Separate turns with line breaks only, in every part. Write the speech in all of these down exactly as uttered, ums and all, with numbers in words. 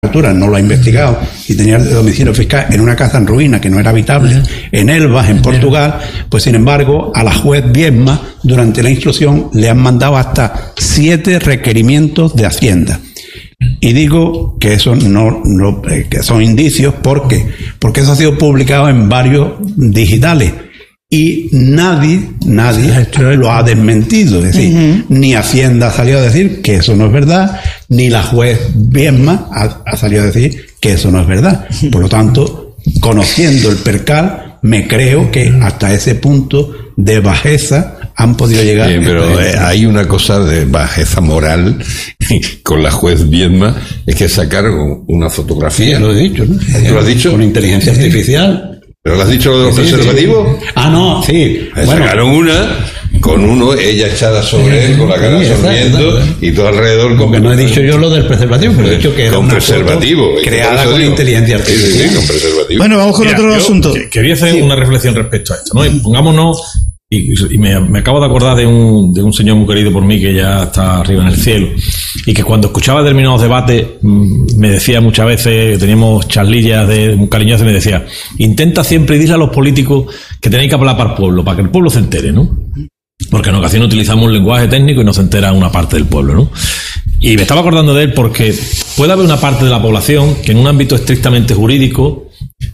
altura no lo ha investigado y tenía el domicilio fiscal en una casa en ruina que no era habitable, uh-huh. en Elvas, en Portugal, pues sin embargo a la juez Viedma durante la instrucción le han mandado hasta siete requerimientos de Hacienda. Y digo que eso no, no que son indicios porque porque eso ha sido publicado en varios digitales y nadie nadie lo ha desmentido, es decir, uh-huh. ni Hacienda ha salido a decir que eso no es verdad, ni la juez Viedma ha, ha salido a decir que eso no es verdad. Por lo tanto, conociendo el percal, me creo que hasta ese punto de bajeza han podido llegar.
Bien, pero eh, hay una cosa de bajeza moral con la juez Viedma, es que sacaron una fotografía.
Sí, lo he dicho, ¿no?
¿Tú lo has dicho?
Con inteligencia artificial.
¿Pero lo has dicho lo de los sí, preservativos?
Sí. Ah, no, sí.
Bueno. Sacaron una con uno, ella echada sobre él, con la cara sí, sonriendo, exacto. y todo alrededor.
Porque no he dicho yo lo del preservativo, pero he dicho que era
con
una
preservativo,
foto creada con inteligencia artificial.
Sí, sí, con preservativo.
Bueno, vamos con Mira, otro asunto.
Quería hacer sí. una reflexión respecto a esto, ¿no? Y pongámonos, y, y me, me acabo de acordar de un, de un señor muy querido por mí que ya está arriba en el cielo, y que cuando escuchaba determinados debates me decía muchas veces, teníamos charlillas de un cariñoso, y me decía, intenta siempre y dile a los políticos que tenéis que hablar para el pueblo, para que el pueblo se entere, ¿no? Porque en ocasiones utilizamos un lenguaje técnico y no se entera una parte del pueblo, ¿no? Y me estaba acordando de él porque puede haber una parte de la población que en un ámbito estrictamente jurídico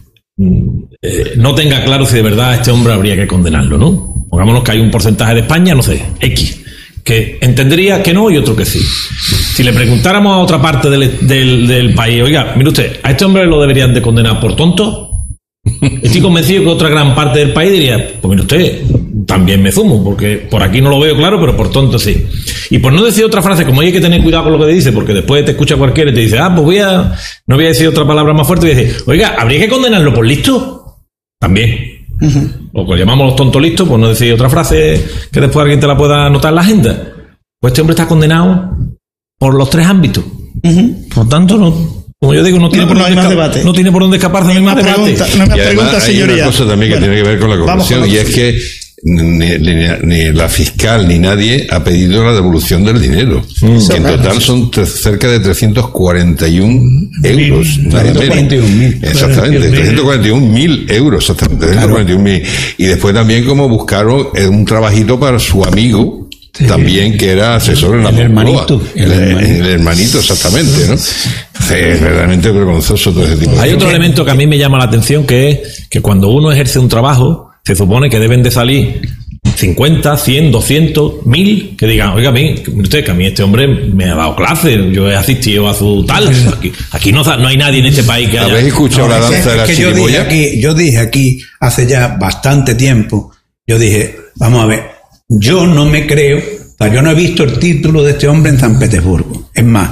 eh, no tenga claro si de verdad a este hombre habría que condenarlo, ¿no? Pongámonos que hay un porcentaje de España, no sé, X, que entendería que no y otro que sí. Si le preguntáramos a otra parte del, del, del país, oiga, mire usted, ¿a este hombre lo deberían de condenar por tonto? Estoy convencido que otra gran parte del país diría, pues mire usted, también me zumo, porque por aquí no lo veo claro, pero por tonto sí. Y por no decir otra frase, como hay que tener cuidado con lo que dice, porque después te escucha cualquiera y te dice, ah, pues voy a, no voy a decir otra palabra más fuerte, y voy a decir, oiga, ¿habría que condenarlo por listo? También. Uh-huh. O que llamamos los tontos listos, por no decir otra frase que después alguien te la pueda anotar en la agenda. Pues este hombre está condenado por los tres ámbitos. Uh-huh. Por tanto, no, como yo digo, no tiene, no, por, no dónde esca- no tiene por dónde escaparse, no hay más debate.
No y además hay una cosa también que bueno, tiene que ver con la corrupción, y es que ni, ni, ni la fiscal ni nadie ha pedido la devolución del dinero, mm. que en total son tre- cerca de trescientos cuarenta y un euros.
trescientos cuarenta y un mil.
Exactamente, trescientos cuarenta y un mil euros, exactamente, trescientos cuarenta y un mil. Y después también como buscaron un trabajito para su amigo, sí, también que era asesor en la
el hermanito,
el, el, hermanito. el hermanito, exactamente, ¿no? Sí, es verdaderamente vergonzoso todo ese tipo de
Hay otro elemento que a mí me llama la atención, que es que cuando uno ejerce un trabajo, se supone que deben de salir cincuenta, cien, doscientos, mil, que digan, oiga, a mí, usted, que a mí este hombre me ha dado clase, yo he asistido a su tal. Aquí, aquí no, no hay nadie en este país que haya...
¿Habéis escuchado no, la danza es, de la
chirimoya? Yo dije, aquí, yo dije aquí, hace ya bastante tiempo, yo dije, vamos a ver, yo no me creo, o sea, yo no he visto el título de este hombre en San Petersburgo. Es más,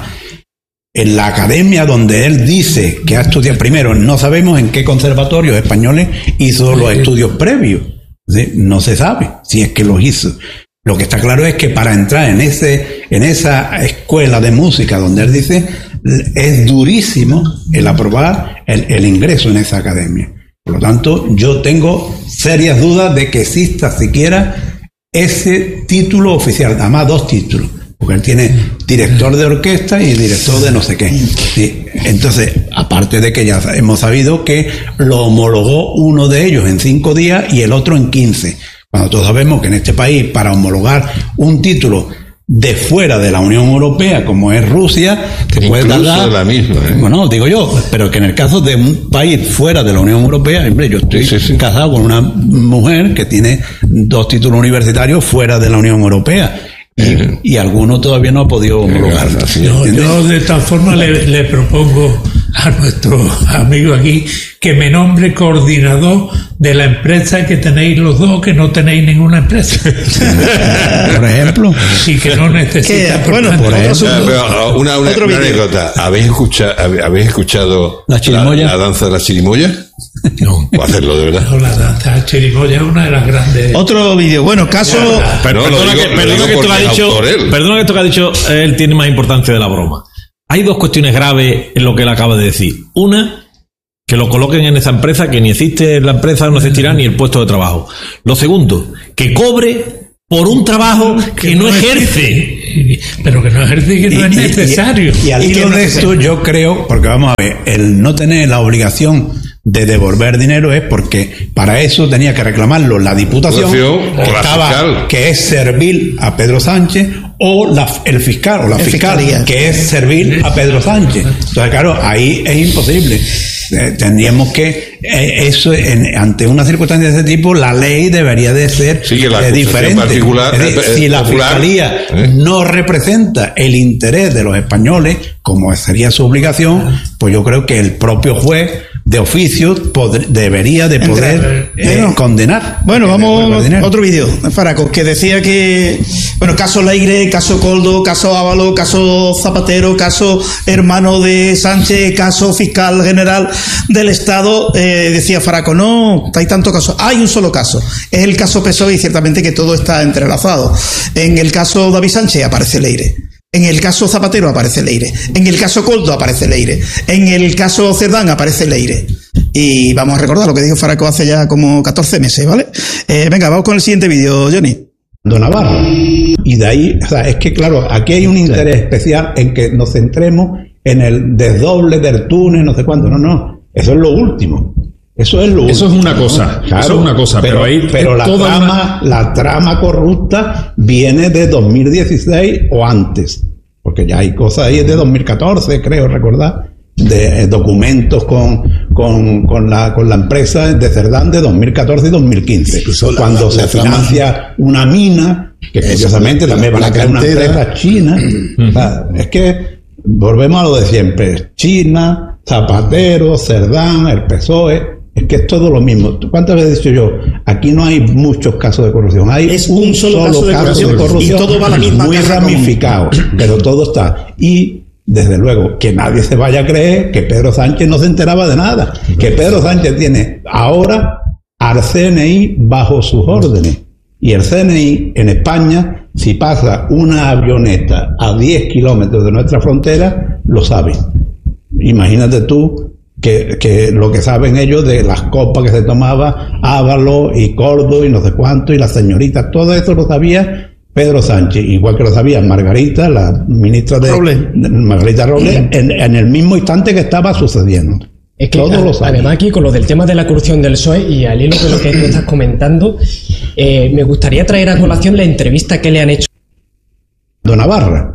en la academia donde él dice que ha estudiado, primero, no sabemos en qué conservatorios españoles hizo los estudios previos. ¿Sí? No se sabe si es que los hizo. Lo que está claro es que para entrar en ese en esa escuela de música donde él dice, es durísimo el aprobar el, el ingreso en esa academia. Por lo tanto, yo tengo serias dudas de que exista siquiera ese título oficial, además dos títulos, porque él tiene director de orquesta y director de no sé qué. Sí. Entonces, aparte de que ya hemos sabido que lo homologó uno de ellos en cinco días y el otro en quince. Cuando todos sabemos que en este país, para homologar un título de fuera de la Unión Europea, como es Rusia, se puede tardar...
la misma, ¿eh?
Bueno, digo yo, pero que en el caso de un país fuera de la Unión Europea, hombre, yo estoy sí, sí, sí. casado con una mujer que tiene dos títulos universitarios fuera de la Unión Europea. Y, y alguno todavía no ha podido homologar.
Yo, yo de tal forma le, le propongo a nuestro amigo aquí que me nombre coordinador de la empresa que tenéis los dos, que no tenéis ninguna empresa.
Por ejemplo.
Y que no necesita.
Bueno, por ejemplo.
Pero una, una, una anécdota. ¿Habéis escuchado, ¿habéis escuchado
la,
la, la danza de la chirimoya? No. O hacerlo, de verdad.
No, la danza de la chirimoya es una de las grandes.
Otro vídeo. Bueno, caso.
Pero,
no,
perdona,
digo,
que, perdona, que esto que ha dicho, perdona que esto que ha dicho él tiene más importancia de la broma. Hay dos cuestiones graves en lo que él acaba de decir. Una, que lo coloquen en esa empresa, que ni existe la empresa, no existirá ni el puesto de trabajo. Lo segundo, que cobre por un trabajo que, que no, no ejerce.
Pero que no ejerce y que no y, es necesario.
Y, y, y al hilo de esto yo creo, porque vamos a ver, el no tener la obligación de devolver dinero es porque para eso tenía que reclamarlo la Diputación, que, estaba, que es servil a Pedro Sánchez, o la, el fiscal, o la fiscal, que es servil a Pedro Sánchez. Entonces, claro, ahí es imposible. Eh, tendríamos que, eh, eso en, ante una circunstancia de ese tipo, la ley debería de ser
sí, que la
eh, diferente.
Particular,
es decir, si la
popular,
Fiscalía ¿eh? no representa el interés de los españoles, como sería su obligación, pues yo creo que el propio juez de oficio podr- debería de poder eh, bueno, condenar.
Bueno, vamos a otro vídeo, Faraco, que decía que, bueno, caso Leire, caso Coldo, caso Ávalo, caso Zapatero, caso hermano de Sánchez, caso fiscal general del Estado, eh, decía Faraco, no, hay tantos casos, hay un solo caso, es el caso P S O E, y ciertamente que todo está entrelazado. En el caso David Sánchez aparece Leire. En el caso Zapatero aparece Leire. En el caso Coldo aparece Leire. En el caso Cerdán aparece Leire. Y vamos a recordar lo que dijo Faraco hace ya como catorce meses, ¿vale? Eh, venga, vamos con el siguiente vídeo, Johnny.
Don Navarro. Y de ahí, o sea, es que claro, aquí hay un interés especial en que nos centremos en el desdoble del túnel, no sé cuánto. No, no. Eso es lo último. Eso es lo
Eso
último,
es una cosa,
¿no? Claro,
eso es una cosa, pero, pero ahí
pero la
toda
trama, una... la trama corrupta viene de dos mil dieciséis o antes, porque ya hay cosas ahí de dos mil catorce, creo recordar, de eh, documentos con con con la con la empresa de Cerdán de dos mil catorce y dos mil quince, la, cuando la, se la financia trama... una mina que eso, curiosamente la, también van a crear una empresa china. O sea, es que volvemos a lo de siempre, China, Zapatero, Cerdán, el P S O E. Es que es todo lo mismo. ¿Cuántas veces he dicho yo? Aquí no hay muchos casos de corrupción. Hay
es un, un solo, caso, de, caso corrupción, de corrupción. Y todo va a la misma
muy ramificado. Común. Pero todo está. Y, desde luego, que nadie se vaya a creer que Pedro Sánchez no se enteraba de nada. Que Pedro Sánchez tiene ahora al C N I bajo sus órdenes. Y el C N I en España, si pasa una avioneta a diez kilómetros de nuestra frontera, lo sabe. Imagínate tú Que, que lo que saben ellos de las copas que se tomaba Ávalo y Coldo y no sé cuánto y las señoritas, todo eso lo sabía Pedro Sánchez, igual que lo sabía Margarita, la ministra de, de Margarita Robles, en, en el mismo instante que estaba sucediendo.
Es que todo lo además aquí con lo del tema de la corrupción del P S O E y al hilo de lo que tú estás comentando, eh, me gustaría traer a colación la entrevista que le han hecho
Don Navarra.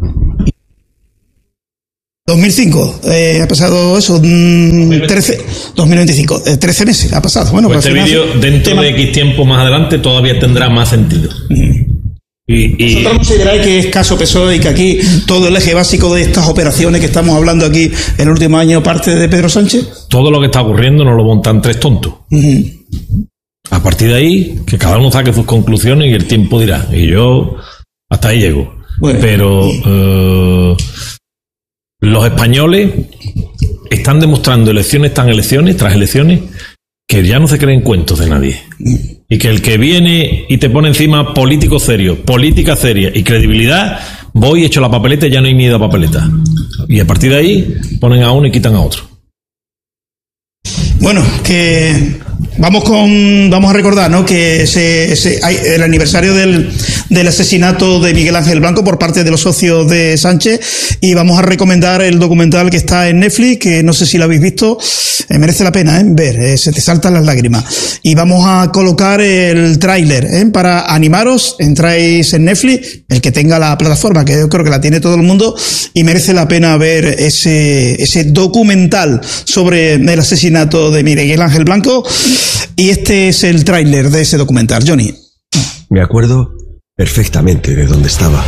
dos mil cinco, eh, ha pasado eso, mmm, trece, dos mil veinticinco, eh, trece meses ha pasado. Bueno,
pues, pues este vídeo dentro tema... de X tiempo más adelante todavía tendrá más sentido. Mm.
Y, y... ¿Vosotros consideráis que es caso P S O E y que aquí todo el eje básico de estas operaciones que estamos hablando aquí en el último año parte de Pedro Sánchez?
Todo lo que está ocurriendo nos lo montan tres tontos. Mm-hmm. A partir de ahí, que cada uno saque sus conclusiones y el tiempo dirá. Y yo hasta ahí llego. Bueno. Pero... Eh... los españoles están demostrando elecciones tras elecciones, tras elecciones, que ya no se creen cuentos de nadie. Y que el que viene y te pone encima político serio, política seria y credibilidad, voy, echo la papeleta y ya no hay miedo a papeleta. Y a partir de ahí ponen a uno y quitan a otro.
Bueno, que vamos con vamos a recordar, ¿no?, que se, se, hay el aniversario del, del asesinato de Miguel Ángel Blanco por parte de los socios de Sánchez, y vamos a recomendar el documental que está en Netflix, que no sé si lo habéis visto, eh, merece la pena, ¿eh?, ver, eh, se te saltan las lágrimas. Y vamos a colocar el tráiler, ¿eh?, para animaros. Entráis en Netflix, el que tenga la plataforma, que yo creo que la tiene todo el mundo, y merece la pena ver ese ese documental sobre el asesinato de Miguel Ángel Blanco. Y este es el tráiler de ese documental. Johnny.
Me acuerdo perfectamente de dónde estaba.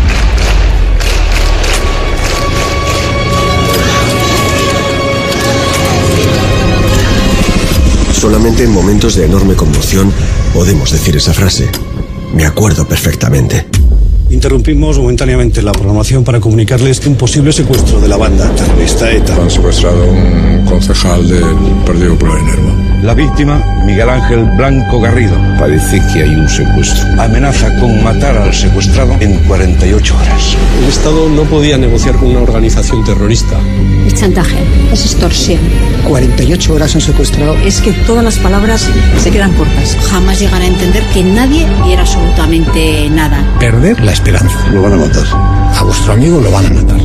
Solamente en momentos de enorme conmoción podemos decir esa frase. Me acuerdo perfectamente.
Interrumpimos momentáneamente la programación para comunicarles un posible secuestro de la banda terrorista ETA.
Han secuestrado a un concejal del Partido Popular en Nerva. La víctima, Miguel Ángel Blanco Garrido.
Parece que hay un secuestro.
Amenaza con matar al secuestrado en cuarenta y ocho horas.
El Estado no podía negociar con una organización terrorista.
Es chantaje, es extorsión.
cuarenta y ocho horas han secuestrado.
Es que todas las palabras se quedan cortas. Jamás llegará a entender que nadie viera absolutamente nada.
Perder la esperanza.
Lo van a matar.
A vuestro amigo lo van a matar.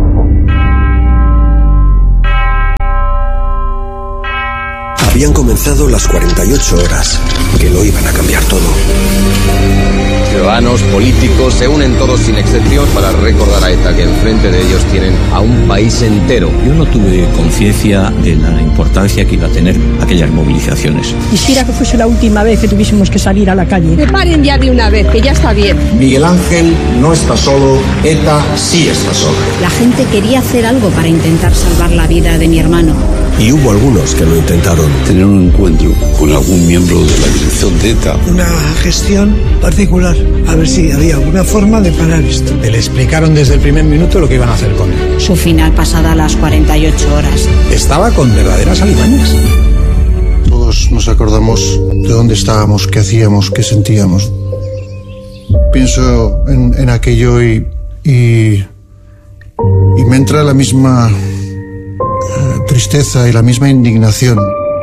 Habían comenzado las cuarenta y ocho horas que lo iban a cambiar todo.
Ciudadanos, políticos, se unen todos sin excepción para recordar a ETA que enfrente de ellos tienen a un país entero.
Yo no tuve conciencia de la importancia que iba a tener aquellas movilizaciones.
Quisiera que fuese la última vez que tuviésemos que salir a la calle.
Que paren ya de una vez, que ya está bien.
Miguel Ángel no está solo, ETA sí está sola.
La gente quería hacer algo para intentar salvar la vida de mi hermano.
Y hubo algunos que lo intentaron.
Tener un encuentro con algún miembro de la dirección de ETA.
Una gestión particular, a ver si había alguna forma de parar esto.
Le explicaron desde el primer minuto lo que iban a hacer con él.
Su final pasada las cuarenta y ocho horas.
Estaba con verdaderas alimañas.
Todos nos acordamos de dónde estábamos, qué hacíamos, qué sentíamos. Pienso en, en aquello y, y, y me entra la misma tristeza y la misma indignación.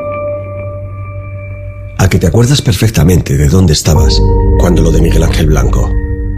A que te acuerdas perfectamente de dónde estabas cuando lo de Miguel Ángel Blanco.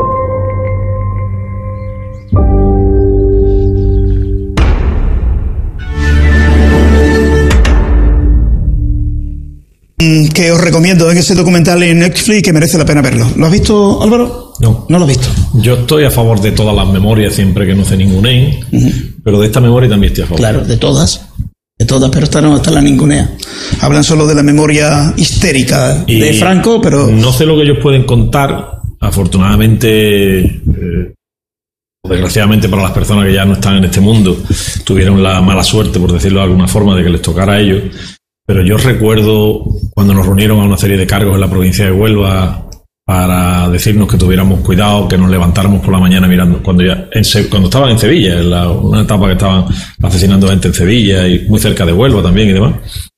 Que os recomiendo, es ese documental en Netflix que merece la pena verlo. ¿Lo has visto, Álvaro?
No.
No lo has visto.
Yo estoy a favor de todas las memorias siempre que no se ninguneen, uh-huh. pero de esta memoria también estoy a favor.
Claro, de todas. De todas, pero esta no, esta la ningunea. Hablan solo de la memoria histérica y de Franco, pero...
No sé lo que ellos pueden contar. Afortunadamente, eh, desgraciadamente para las personas que ya no están en este mundo, tuvieron la mala suerte, por decirlo de alguna forma, de que les tocara a ellos. Pero yo recuerdo cuando nos reunieron a una serie de cargos en la provincia de Huelva para decirnos que tuviéramos cuidado, que nos levantáramos por la mañana mirando, cuando ya en, cuando estaban en Sevilla, en la, una etapa que estaban asesinando gente en Sevilla y muy cerca de Huelva también y demás.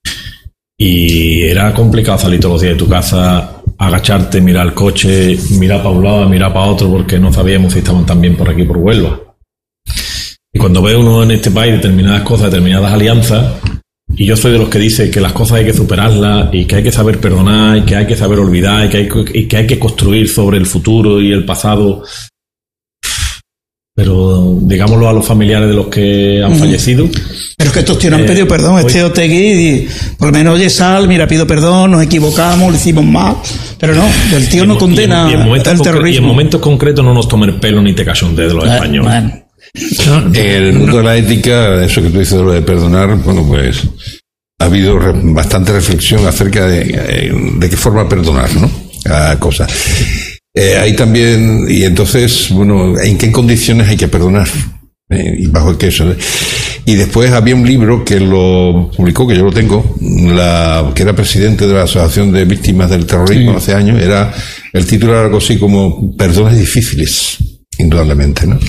Y era complicado salir todos los días de tu casa, agacharte, mirar el coche, mirar para un lado, mirar para otro, porque no sabíamos si estaban también por aquí, por Huelva. Y cuando ve uno en este país determinadas cosas, determinadas alianzas, y yo soy de los que dice que las cosas hay que superarlas y que hay que saber perdonar y que hay que saber olvidar y que hay que, y que, hay que construir sobre el futuro y el pasado. Pero digámoslo a los familiares de los que han mm. fallecido.
Pero es que estos tíos no han pedido eh, perdón. Hoy... Este Otegui, por lo menos, oye, sal, mira, pido perdón, nos equivocamos, lo hicimos mal. Pero no, el tío no condena
y en, y en
el terrorismo.
Y en momentos concretos no nos toma el pelo ni te cachondee de los eh, españoles.
Man.
No, en el mundo no. de la ética, eso que tú dices de lo de perdonar, bueno, pues ha habido re, bastante reflexión acerca de, de qué forma perdonar, ¿no? A cosas. Eh, hay también, y entonces, bueno, ¿en qué condiciones hay que perdonar? Eh, y bajo qué eso. Y después había un libro que lo publicó, que yo lo tengo, la que era presidente de la Asociación de Víctimas del Terrorismo sí. hace años, era, el título era algo así como Perdones difíciles. Indudablemente, ¿no?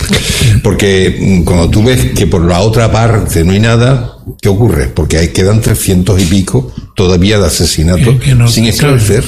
Porque cuando tú ves que por la otra parte no hay nada, ¿qué ocurre? Porque ahí quedan trescientos y pico todavía de asesinatos no sin esclarecer.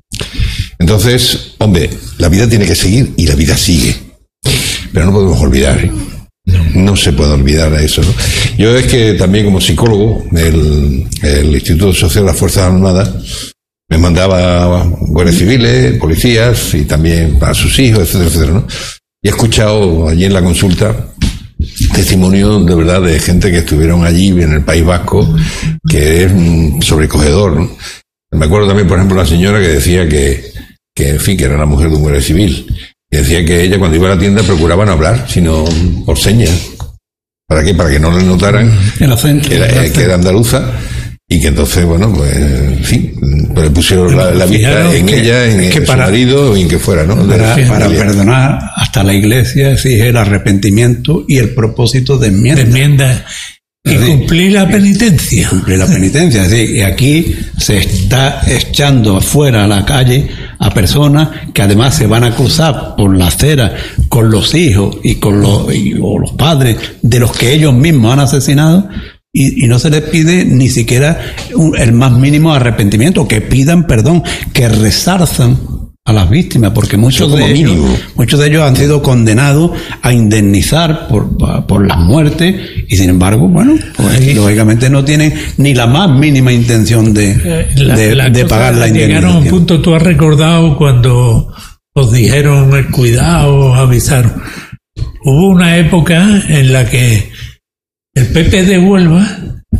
Entonces, hombre, la vida tiene que seguir y la vida sigue. Pero no podemos olvidar, ¿eh? No. no se puede olvidar eso, ¿no? Yo es que también como psicólogo, el, el Instituto Social de las Fuerzas Armadas me mandaba guardias civiles, policías y también para sus hijos, etcétera, etcétera, ¿no? Y he escuchado allí en la consulta testimonios de verdad de gente que estuvieron allí en el País Vasco, que es sobrecogedor, ¿no? Me acuerdo también, por ejemplo, una señora que decía que, que en fin, que era la mujer de un guardia civil, y decía que ella cuando iba a la tienda procuraba no hablar, sino por señas. ¿Para qué? Para que no le notaran
el acento,
que, era, que era andaluza. Y que entonces, bueno, pues, en fin, pues le pusieron bueno, la, la vista en que, ella, en, en para, su marido y en que fuera, ¿no?
Para, para perdonar, hasta la Iglesia exige el arrepentimiento y el propósito de enmienda.
De enmienda. Y así, cumplir la penitencia.
Cumplir la penitencia, así. Y aquí se está echando afuera a la calle a personas que además se van a cruzar por la acera con los hijos y con los, y, o los padres de los que ellos mismos han asesinado, y, y no se les pide ni siquiera un, el más mínimo arrepentimiento, que pidan perdón, que resarzan a las víctimas, porque muchos de ellos, mínimo. muchos de ellos han sido condenados a indemnizar por, por las muertes, y sin embargo, bueno, pues sí. lógicamente no tienen ni la más mínima intención de, la, de, la de pagar la indemnización.
Llegaron a un punto, tú has recordado cuando os dijeron el cuidado, avisaron. Hubo una época en la que el P P de Huelva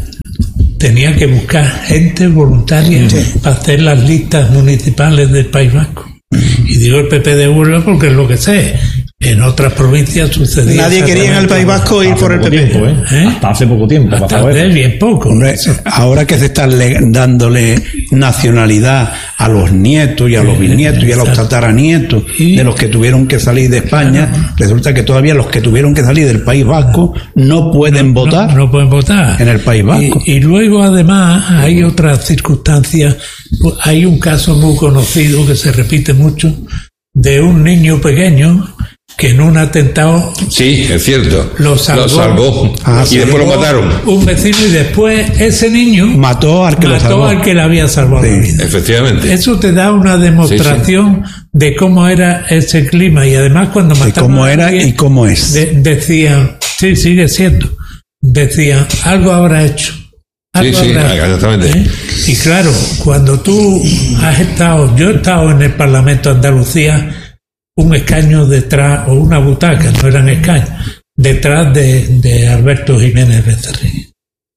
tenía que buscar gente voluntaria sí. para hacer las listas municipales del País Vasco. Y digo el P P de Huelva porque es lo que sé. En otras provincias sucedía.
Nadie quería en el País Vasco ir por el P P.
Tiempo, ¿eh? ¿Eh? Hasta hace poco tiempo.
Hasta hace bien poco.
Hombre, ahora que se está dándole nacionalidad a los nietos y a los bisnietos y a los tataranietos de los que tuvieron que salir de España, claro. resulta que todavía los que tuvieron que salir del País Vasco no pueden
no,
votar.
No, no pueden votar.
En el País Vasco.
Y, y luego además hay otras circunstancias. Hay un caso muy conocido que se repite mucho de un niño pequeño que en un atentado
sí, es cierto,
lo salvó,
lo salvó. Ah, y después lo mataron.
Un vecino y después ese niño
mató al que,
mató
lo salvó.
al que le había salvado sí. la vida.
Efectivamente.
Eso te da una demostración sí, sí. de cómo era ese clima, y además cuando mataron
de cómo era
alguien,
y cómo es.
De, decían, sí, sigue siendo. Decían, algo habrá hecho.
Sí, sí, exactamente.
¿Eh? Y claro, cuando tú has estado, yo he estado en el Parlamento de Andalucía un escaño detrás, o una butaca, no eran escaños, detrás de, de Alberto Jiménez Becerril.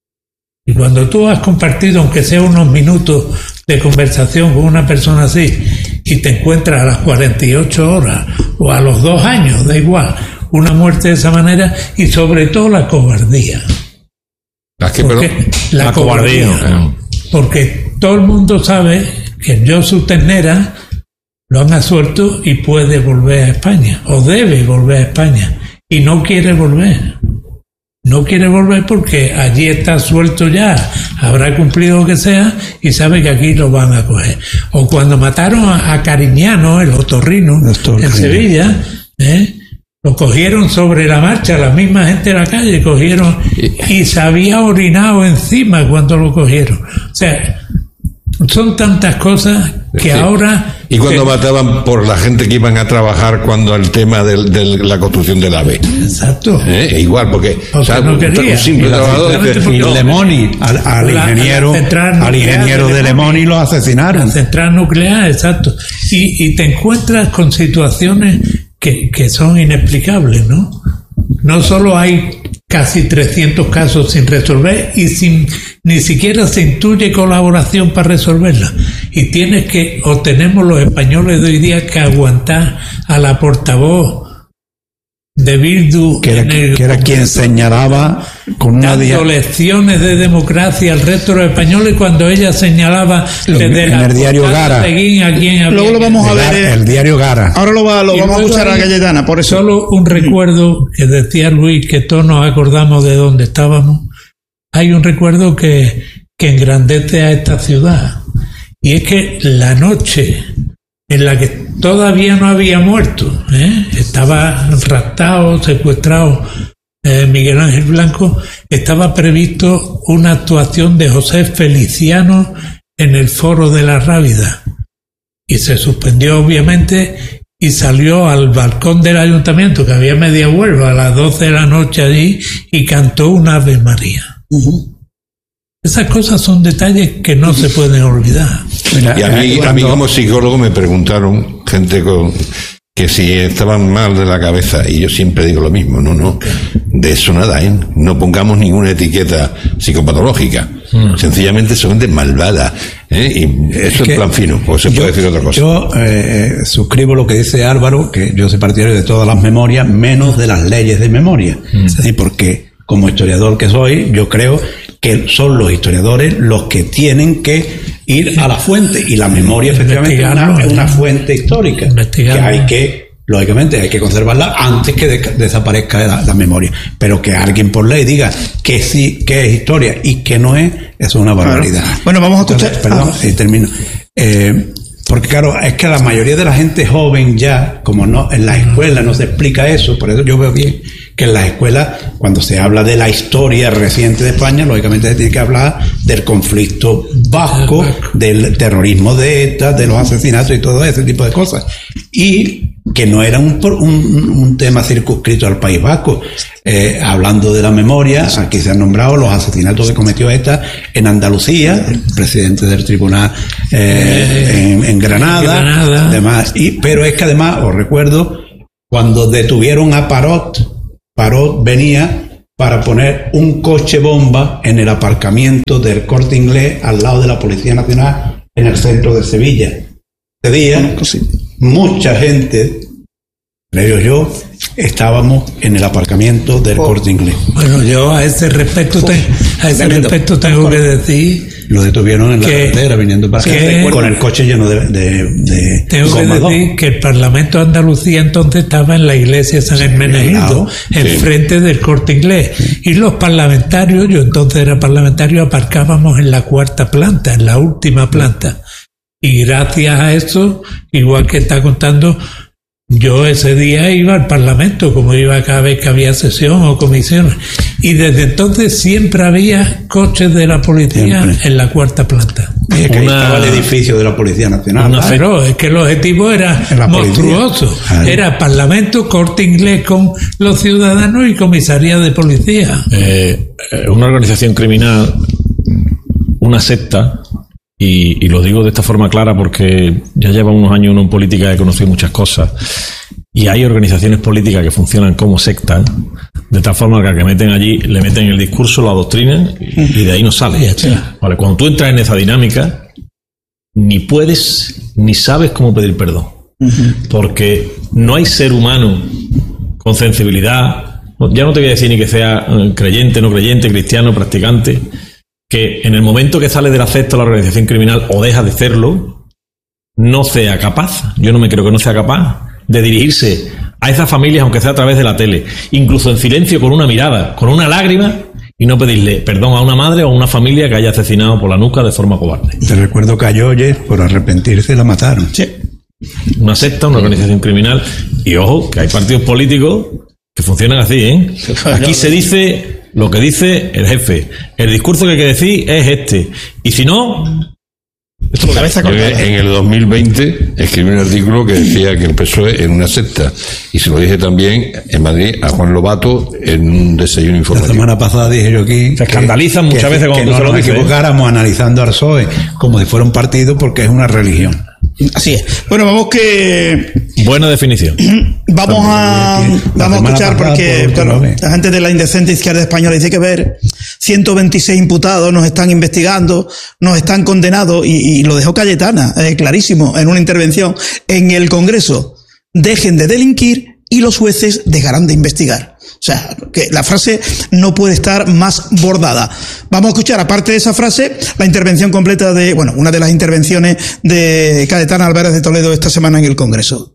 Y cuando tú has compartido, aunque sea unos minutos de conversación con una persona así, y te encuentras a las cuarenta y ocho horas, o a los dos años, da igual, una muerte de esa manera, y sobre todo la cobardía.
¿La qué, perdón?
La, la cobardía. cobardía. Porque todo el mundo sabe que Josu Ternera lo han absuelto y puede volver a España, o debe volver a España, y no quiere volver. No quiere volver porque allí está suelto ya, habrá cumplido lo que sea, y sabe que aquí lo van a coger. O cuando mataron a, a Cariñano, el otorrino, Doctor en Cariñano. Sevilla, ¿eh? Lo cogieron sobre la marcha, la misma gente de la calle cogieron, y se había orinado encima cuando lo cogieron. O sea, son tantas cosas que sí. ahora...
Y cuando te... mataban por la gente que iban a trabajar cuando el tema de, de la construcción del AVE.
Exacto.
¿Eh? Igual, porque...
O sea, no quería.
Un simple trabajador...
Y no. Lemoni, al, al la, ingeniero, al ingeniero de, de Lemoni lo asesinaron.
La central nuclear, exacto. Y, y te encuentras con situaciones que, que son inexplicables, ¿no? No solo hay casi trescientos casos sin resolver y sin ni siquiera se intuye colaboración para resolverla, y tienes que, o tenemos los españoles de hoy día que aguantar a la portavoz de Bildu,
que era, el, que era quien señalaba con una
dando dia... lecciones de democracia al resto de los españoles, cuando ella señalaba desde
en
la
el diario Gara.
Seguín, a quién
luego lo vamos a ver
el, el diario Gara.
Ahora lo, va, lo vamos a escuchar a Cayetana, por eso.
Solo un recuerdo que decía Luis, que todos nos acordamos de dónde estábamos. Hay un recuerdo que, que engrandece a esta ciudad, y es que la noche en la que todavía no había muerto, ¿eh? estaba raptado, secuestrado eh, Miguel Ángel Blanco, estaba previsto una actuación de José Feliciano en el Foro de la Rábida, y se suspendió obviamente, y salió al balcón del ayuntamiento, que había media Huelva, a las doce de la noche allí, y cantó un Ave María. Uh-huh. Esas cosas son detalles que no se pueden olvidar.
Mira, y a mí, cuando... a mí como psicólogo me preguntaron gente con que si estaban mal de la cabeza, y yo siempre digo lo mismo, no, no, de eso nada, ¿eh? No pongamos ninguna etiqueta psicopatológica, mm. sencillamente son gente malvada, ¿eh? Y eso es, es plan fino, pues se yo, puede decir otra cosa.
Yo eh, suscribo lo que dice Álvaro, que yo soy partidario de todas las memorias, menos de las leyes de memoria, mm. ¿sí? Porque como historiador que soy, yo creo que son los historiadores los que tienen que ir a la fuente, y la memoria efectivamente es una, es una fuente histórica que hay que, lógicamente hay que conservarla antes que de, desaparezca la, la memoria, pero que alguien por ley diga que sí, que es historia y que no es, eso es una barbaridad.
Claro. Bueno, vamos a escuchar.
Entonces, perdón, ah. y termino. Eh, porque claro, es que la mayoría de la gente joven ya, como no en la escuela no se explica eso, por eso yo veo bien que en las escuelas, cuando se habla de la historia reciente de España, lógicamente se tiene que hablar del conflicto vasco, del terrorismo de ETA, de los asesinatos y todo ese tipo de cosas. Y que no era un, un, un tema circunscrito al País Vasco. Eh, hablando de la memoria, aquí se han nombrado los asesinatos que cometió ETA en Andalucía, el presidente del tribunal eh, en, en Granada, Granada. Demás. Y, pero es que además, os recuerdo, cuando detuvieron a Parot, Parot venía para poner un coche bomba en el aparcamiento del Corte Inglés al lado de la Policía Nacional en el centro de Sevilla. Ese día, mucha gente, entre yo, estábamos en el aparcamiento del oh. Corte Inglés.
Bueno, yo a ese respecto, te, a ese respecto tengo que decir...
Lo detuvieron en la que, carretera viniendo para acá con el coche lleno de... de, de
tengo que decir que el Parlamento de Andalucía entonces estaba en la iglesia San Hermenegildo, sí, enfrente sí. del Corte Inglés. Y los parlamentarios, yo entonces era parlamentario, aparcábamos en la cuarta planta, en la última planta. Y gracias a eso, igual que está contando, yo ese día iba al Parlamento, como iba cada vez que había sesión o comisión, y desde entonces siempre había coches de la policía siempre. En la cuarta planta.
Es que Una... estaba el edificio de la Policía Nacional.
Una, pero es que el objetivo era monstruoso. Policía. Era Parlamento, Corte Inglés con los ciudadanos y comisaría de policía.
Eh, una organización criminal, una secta. Y, y lo digo de esta forma clara porque ya lleva unos años uno en política, he conocido muchas cosas y hay organizaciones políticas que funcionan como sectas, de tal forma que al que meten allí le meten el discurso, lo adoctrinan y de ahí no sale. Vale, cuando tú entras en esa dinámica ni puedes ni sabes cómo pedir perdón, porque no hay ser humano con sensibilidad, ya no te voy a decir ni que sea creyente, no creyente, cristiano, practicante, que en el momento que sale de la secta la organización criminal o deja de serlo, no sea capaz, yo no me creo que no sea capaz de dirigirse a esas familias, aunque sea a través de la tele, incluso en silencio, con una mirada, con una lágrima, y no pedirle perdón a una madre o a una familia que haya asesinado por la nuca de forma cobarde.
Te recuerdo que a Yoyes, por arrepentirse, la mataron.
Sí. Una secta, una organización criminal, y ojo, que hay partidos políticos que funcionan así, ¿eh? Aquí se dice... lo que dice el jefe, el discurso que hay que decir es este, y si no, esto lo cabeza con
en el dos mil veinte escribí un artículo que decía que el P S O E era una secta, y se lo dije también en Madrid a Juan Lobato en un desayuno informativo.
La semana pasada dije yo aquí
se escandalizan muchas
que,
veces
cuando
que no
se lo
nos
dice, equivocáramos ¿eh? Analizando al P S O E como si fuera un partido, porque es una religión.
Así es. Bueno, vamos que...
Buena definición.
Vamos a vamos a escuchar porque claro, la gente de la indecente izquierda española dice que ver ciento veintiséis imputados nos están investigando, nos están condenados y, y lo dejó Cayetana, eh, clarísimo, en una intervención en el Congreso. Dejen de delinquir y los jueces dejarán de investigar. O sea, que la frase no puede estar más bordada. Vamos a escuchar, aparte de esa frase, la intervención completa de, bueno, una de las intervenciones de Cayetana Álvarez de Toledo esta semana en el Congreso.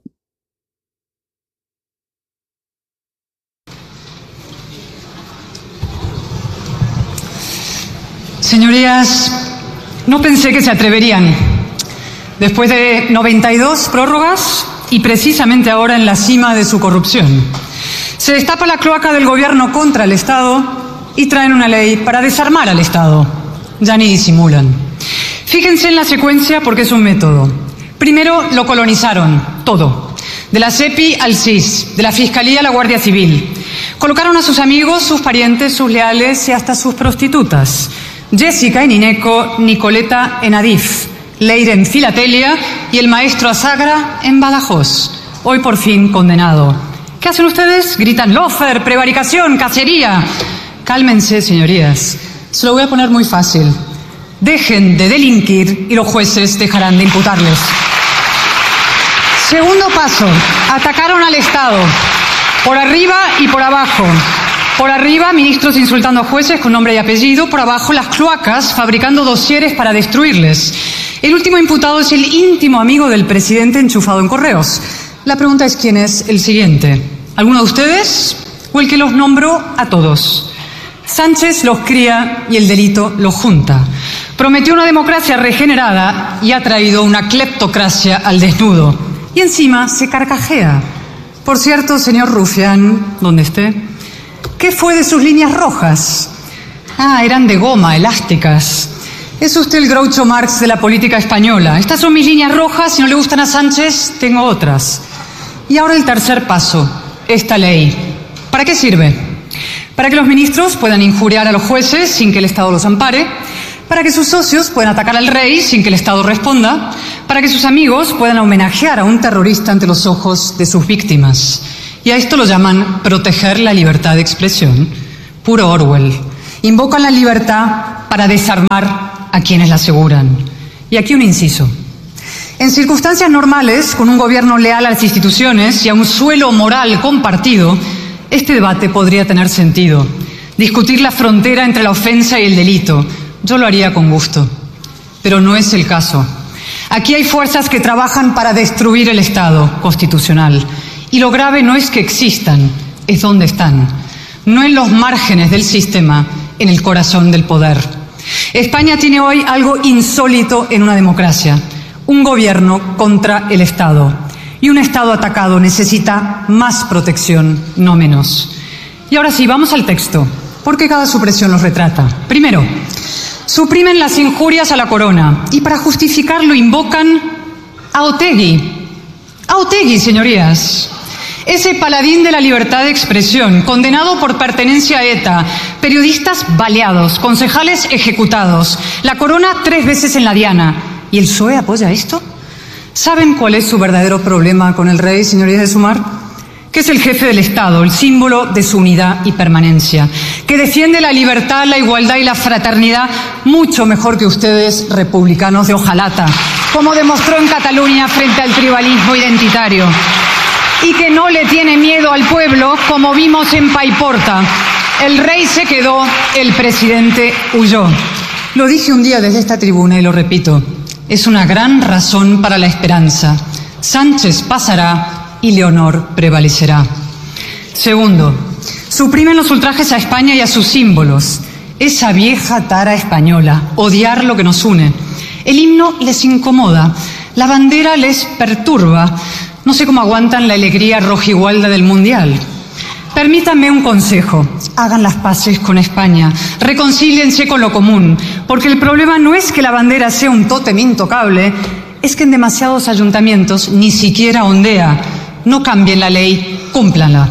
Señorías, no pensé que se atreverían. Después de noventa y dos prórrogas y precisamente ahora en la cima de su corrupción. Se destapa la cloaca del gobierno contra el Estado y traen una ley para desarmar al Estado. Ya ni disimulan. Fíjense en la secuencia porque es un método. Primero lo colonizaron, todo. De la SEPI al C I S, de la Fiscalía a la Guardia Civil. Colocaron a sus amigos, sus parientes, sus leales y hasta sus prostitutas. Jessica en Ineco, Nicoleta en Adif, Leire en Filatelia y el maestro Azagra en Badajoz. Hoy por fin condenado. ¿Qué hacen ustedes? Gritan lofer, prevaricación, cacería. Cálmense, señorías. Se lo voy a poner muy fácil. Dejen de delinquir y los jueces dejarán de imputarles. Segundo paso. Atacaron al Estado. Por arriba y por abajo. Por arriba, ministros insultando a jueces con nombre y apellido. Por abajo, las cloacas fabricando dosieres para destruirles. El último imputado es el íntimo amigo del presidente enchufado en correos. La pregunta es quién es el siguiente. ¿Alguno de ustedes o el que los nombró a todos? Sánchez los cría y el delito los junta. Prometió una democracia regenerada y ha traído una cleptocracia al desnudo. Y encima se carcajea. Por cierto, señor Rufián, ¿dónde esté? ¿Qué fue de sus líneas rojas? Ah, eran de goma, elásticas. Es usted el Groucho Marx de la política española. Estas son mis líneas rojas, si no le gustan a Sánchez, tengo otras. Y ahora el tercer paso, esta ley. ¿Para qué sirve? Para que los ministros puedan injuriar a los jueces sin que el Estado los ampare, para que sus socios puedan atacar al rey sin que el Estado responda, para que sus amigos puedan homenajear a un terrorista ante los ojos de sus víctimas. Y a esto lo llaman proteger la libertad de expresión. Puro Orwell. Invocan la libertad para desarmar a quienes la aseguran. Y aquí un inciso. En circunstancias normales, con un gobierno leal a las instituciones y a un suelo moral compartido, este debate podría tener sentido. Discutir la frontera entre la ofensa y el delito. Yo lo haría con gusto. Pero no es el caso. Aquí hay fuerzas que trabajan para destruir el Estado constitucional. Y lo grave no es que existan, es dónde están. No en los márgenes del sistema, en el corazón del poder. España tiene hoy algo insólito en una democracia. Un gobierno contra el Estado. Y un Estado atacado necesita más protección, no menos. Y ahora sí, vamos al texto, porque cada supresión los retrata. Primero, suprimen las injurias a la corona y para justificarlo invocan a Otegi. A Otegi, señorías. Ese paladín de la libertad de expresión, condenado por pertenencia a ETA, periodistas baleados, concejales ejecutados, la corona tres veces en la diana. ¿Y el P S O E apoya esto? ¿Saben cuál es su verdadero problema con el rey, señorías de Sumar? Que es el jefe del Estado, el símbolo de su unidad y permanencia, que defiende la libertad, la igualdad y la fraternidad mucho mejor que ustedes, republicanos de hojalata, como demostró en Cataluña frente al tribalismo identitario. Y que no le tiene miedo al pueblo, como vimos en Paiporta. El rey se quedó, el presidente huyó. Lo dije un día desde esta tribuna y lo repito. Es una gran razón para la esperanza. Sánchez pasará y Leonor prevalecerá. Segundo, suprimen los ultrajes a España y a sus símbolos. Esa vieja tara española, odiar lo que nos une. El himno les incomoda, la bandera les perturba. No sé cómo aguantan la alegría rojigualda del Mundial. Permítanme un consejo. Hagan las paces con España. Reconcíliense con lo común. Porque el problema no es que la bandera sea un tótem intocable, es que en demasiados ayuntamientos ni siquiera ondea. No cambien la ley, cúmplanla.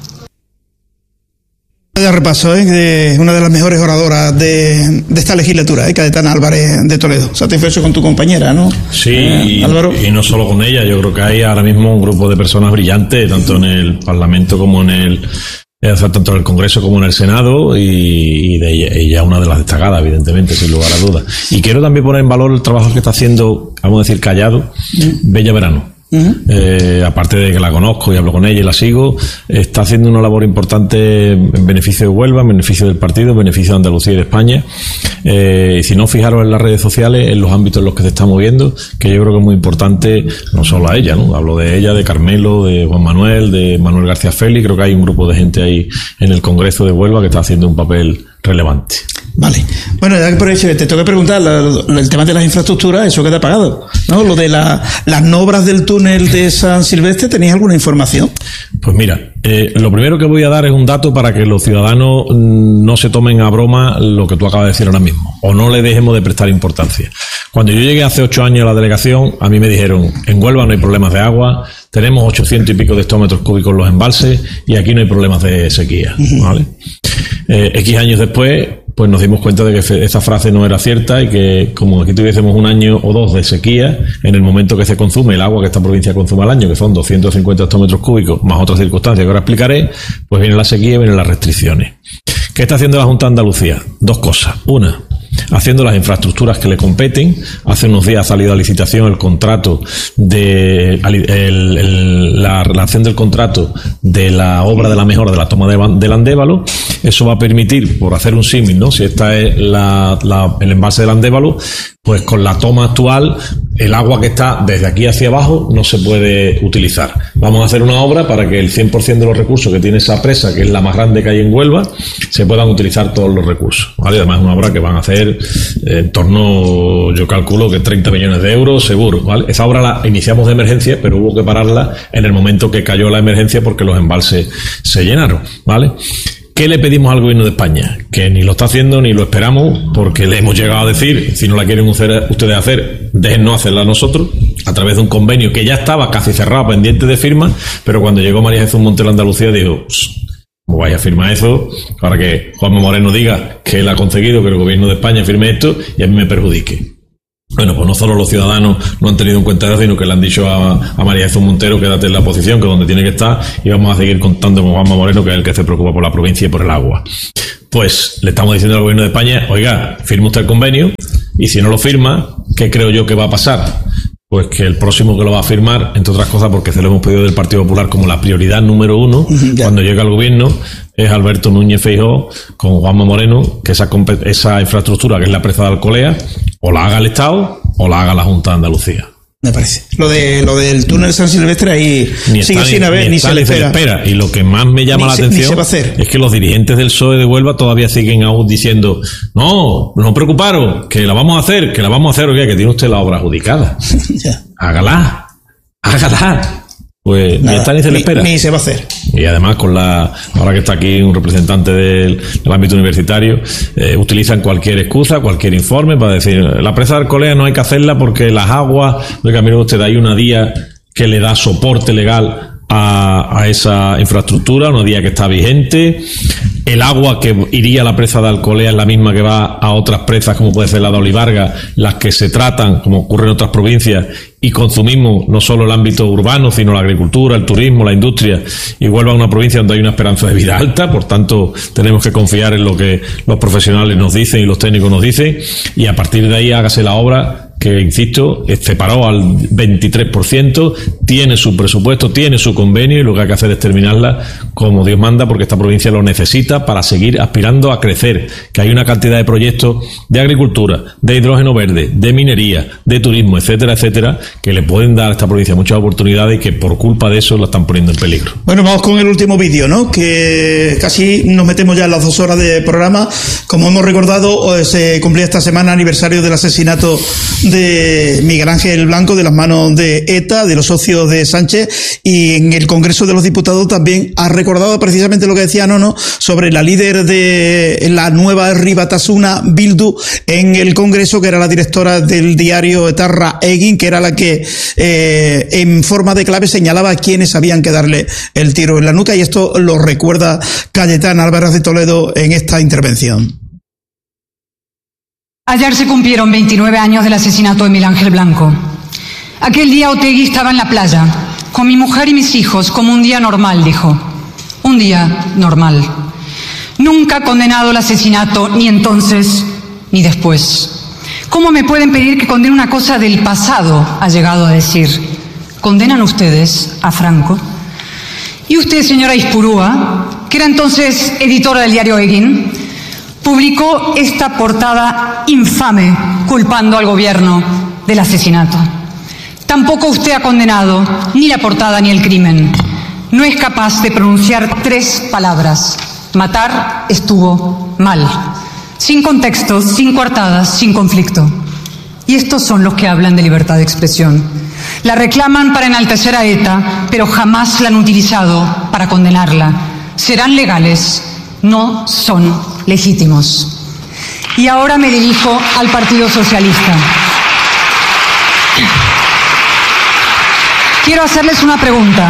De repaso, ¿eh? De una de las mejores oradoras de, de esta legislatura, ¿eh? Cayetana Álvarez de Toledo. Satisfecho con tu compañera, ¿no?
Sí,
eh,
y,
Álvaro.
Y no solo con ella, yo creo que hay ahora mismo un grupo de personas brillantes, tanto en el Parlamento como en el, eh, tanto en el Congreso como en el Senado, y, y de ella, ella una de las destacadas, evidentemente, sin lugar a dudas. Y quiero también poner en valor el trabajo que está haciendo, vamos a decir callado, mm. Bella Verano. Uh-huh. Eh, aparte de que la conozco y hablo con ella y la sigo, está haciendo una labor importante en beneficio de Huelva, en beneficio del partido, en beneficio de Andalucía y de España. Eh, y si no, fijaros en las redes sociales, en los ámbitos en los que se está moviendo, que yo creo que es muy importante, no solo a ella, ¿no? Hablo de ella, de Carmelo, de Juan Manuel, de Manuel García Félix. Creo que hay un grupo de gente ahí en el Congreso de Huelva que está haciendo un papel relevante.
Vale. Bueno, ya que por eso te tengo que preguntar la, la, el tema de las infraestructuras, eso queda pagado, ¿no? Lo de la, las obras del túnel de San Silvestre, ¿tenéis alguna información?
Pues mira, eh, lo primero que voy a dar es un dato para que los ciudadanos no se tomen a broma lo que tú acabas de decir ahora mismo, o no le dejemos de prestar importancia. Cuando yo llegué hace ocho años a la delegación, a mí me dijeron, en Huelva no hay problemas de agua, tenemos ochocientos y pico de hectómetros cúbicos en los embalses y aquí no hay problemas de sequía, ¿vale? Eh, X años después, pues nos dimos cuenta de que esa frase no era cierta y que como aquí tuviésemos un año o dos de sequía, en el momento que se consume el agua que esta provincia consume al año, que son doscientos cincuenta hectómetros cúbicos, más otras circunstancias que ahora explicaré, pues viene la sequía y vienen las restricciones. ¿Qué está haciendo la Junta de Andalucía? Dos cosas. Una, haciendo las infraestructuras que le competen. Hace unos días ha salido a licitación el contrato de el, el, la relación del contrato de la obra de la mejora de la toma de, del Andévalo. Eso va a permitir, por hacer un símil, ¿no? Si esta es la, la, el embalse del Andévalo, pues con la toma actual, el agua que está desde aquí hacia abajo no se puede utilizar. Vamos a hacer una obra para que el cien por ciento de los recursos que tiene esa presa, que es la más grande que hay en Huelva, se puedan utilizar todos los recursos, ¿vale? Además es una obra que van a hacer en torno, yo calculo que treinta millones de euros seguro, ¿vale? Esa obra la iniciamos de emergencia, pero hubo que pararla en el momento que cayó la emergencia porque los embalses se llenaron, ¿vale? ¿qué le pedimos al gobierno de España? Que ni lo está haciendo ni lo esperamos, porque le hemos llegado a decir, si no la quieren ustedes hacer, déjennos hacerla nosotros, a través de un convenio que ya estaba casi cerrado, pendiente de firma, pero cuando llegó María Jesús Montero a Andalucía dijo, ¿cómo vais a firmar eso? Para que Juanma Moreno diga que él ha conseguido que el gobierno de España firme esto y a mí me perjudique. Bueno, pues no solo los ciudadanos no han tenido en cuenta eso, sino que le han dicho a, a María Jesús Montero, quédate en la posición, que es donde tiene que estar, y vamos a seguir contando con Juanma Moreno, que es el que se preocupa por la provincia y por el agua. Pues le estamos diciendo al gobierno de España, oiga, firme usted el convenio, y si no lo firma, ¿qué creo yo que va a pasar? Pues que el próximo que lo va a firmar, entre otras cosas porque se lo hemos pedido del Partido Popular como la prioridad número uno, cuando llega al gobierno, es Alberto Núñez Feijóo con Juanma Moreno, que esa, esa infraestructura, que es la presa de Alcolea, o la haga el Estado o la haga la Junta de Andalucía.
Me parece. Lo de lo del túnel San Silvestre ahí
ni
sigue
está,
sin
ni,
haber,
ni,
ni,
está,
se, le
ni se le
espera.
espera. Y lo que más me llama
ni
la
se,
atención
se va a hacer.
es que los dirigentes del P S O E de Huelva todavía siguen aún diciendo, no, no preocuparos, que la vamos a hacer, que la vamos a hacer, oiga, que tiene usted la obra adjudicada. Hágala, hágala. Pues Nada, ni está ni se le espera.
Ni, ni se va a hacer.
Y además, con la ahora que está aquí un representante del, del ámbito universitario, eh, utilizan cualquier excusa, cualquier informe para decir, la presa de Alcolea no hay que hacerla porque las aguas, oiga, mire usted, hay una día que le da soporte legal a, a esa infraestructura, una día que está vigente. El agua que iría a la presa de Alcolea es la misma que va a otras presas, como puede ser la de Olivarga, las que se tratan, como ocurre en otras provincias, y consumimos no solo el ámbito urbano, sino la agricultura, el turismo, la industria, y Huelva a una provincia donde hay una esperanza de vida alta. Por tanto, tenemos que confiar en lo que los profesionales nos dicen y los técnicos nos dicen, y a partir de ahí hágase la obra, que, insisto, se paró al veintitrés por ciento, tiene su presupuesto, tiene su convenio, y lo que hay que hacer es terminarla como Dios manda, porque esta provincia lo necesita para seguir aspirando a crecer, que hay una cantidad de proyectos de agricultura, de hidrógeno verde, de minería, de turismo, etcétera, etcétera, que le pueden dar a esta provincia muchas oportunidades y que por culpa de eso la están poniendo en peligro.
Bueno, vamos con el último vídeo, ¿no? Que casi nos metemos ya en las dos horas de programa. Como hemos recordado, se cumplía esta semana aniversario del asesinato de Miguel Ángel Blanco de las manos de ETA, de los socios de Sánchez, y en el Congreso de los Diputados también ha recordado precisamente lo que decía Nono sobre la líder de la nueva Herri Batasuna Bildu en el Congreso, que era la directora del diario Etarra Egin, que era la que eh, en forma de clave señalaba a quienes habían que darle el tiro en la nuca, y esto lo recuerda Cayetana Álvarez de Toledo en esta intervención.
Ayer se cumplieron veintinueve años del asesinato de Miguel Ángel Blanco. Aquel día Otegi estaba en la playa, con mi mujer y mis hijos, como un día normal, dijo. Un día normal. Nunca ha condenado el asesinato, ni entonces, ni después. ¿Cómo me pueden pedir que condene una cosa del pasado?, ha llegado a decir. ¿Condenan ustedes a Franco? Y usted, señora Ispurúa, que era entonces editora del diario Egin, publicó esta portada infame culpando al gobierno del asesinato. Tampoco usted ha condenado ni la portada ni el crimen. No es capaz de pronunciar tres palabras. Matar estuvo mal. Sin contexto, sin coartadas, sin conflicto. Y estos son los que hablan de libertad de expresión. La reclaman para enaltecer a ETA, pero jamás la han utilizado para condenarla. Serán legales, no son legítimos. Y ahora me dirijo al Partido Socialista. Quiero hacerles una pregunta.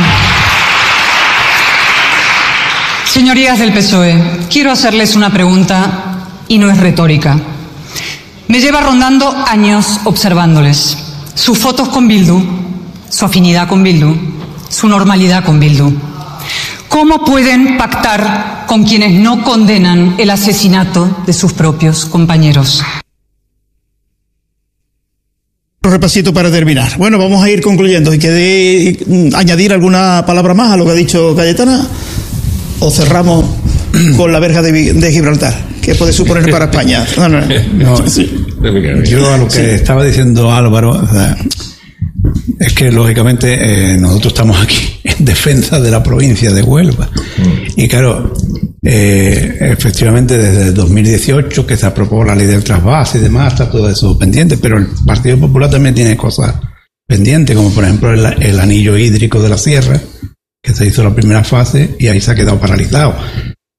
Señorías del P S O E, quiero hacerles una pregunta y no es retórica. Me lleva rondando años observándoles. Sus fotos con Bildu, su afinidad con Bildu, su normalidad con Bildu. ¿Cómo pueden pactar con quienes no condenan el asesinato de sus propios compañeros?
Un repasito para terminar. Bueno, vamos a ir concluyendo. ¿Y quede añadir alguna palabra más a lo que ha dicho Cayetana? ¿O cerramos con la verja de, de Gibraltar? ¿Qué puede suponer para España? No, no,
no. Sí. Yo a lo que sí. estaba diciendo Álvaro, o sea, es que lógicamente eh, nosotros estamos aquí en defensa de la provincia de Huelva. Mm. Y claro, eh, efectivamente desde el dos mil dieciocho que se aprobó la ley del trasvase y demás, está todo eso pendiente, pero el Partido Popular también tiene cosas pendientes, como por ejemplo el, el anillo hídrico de la sierra, que se hizo la primera fase y ahí se ha quedado paralizado.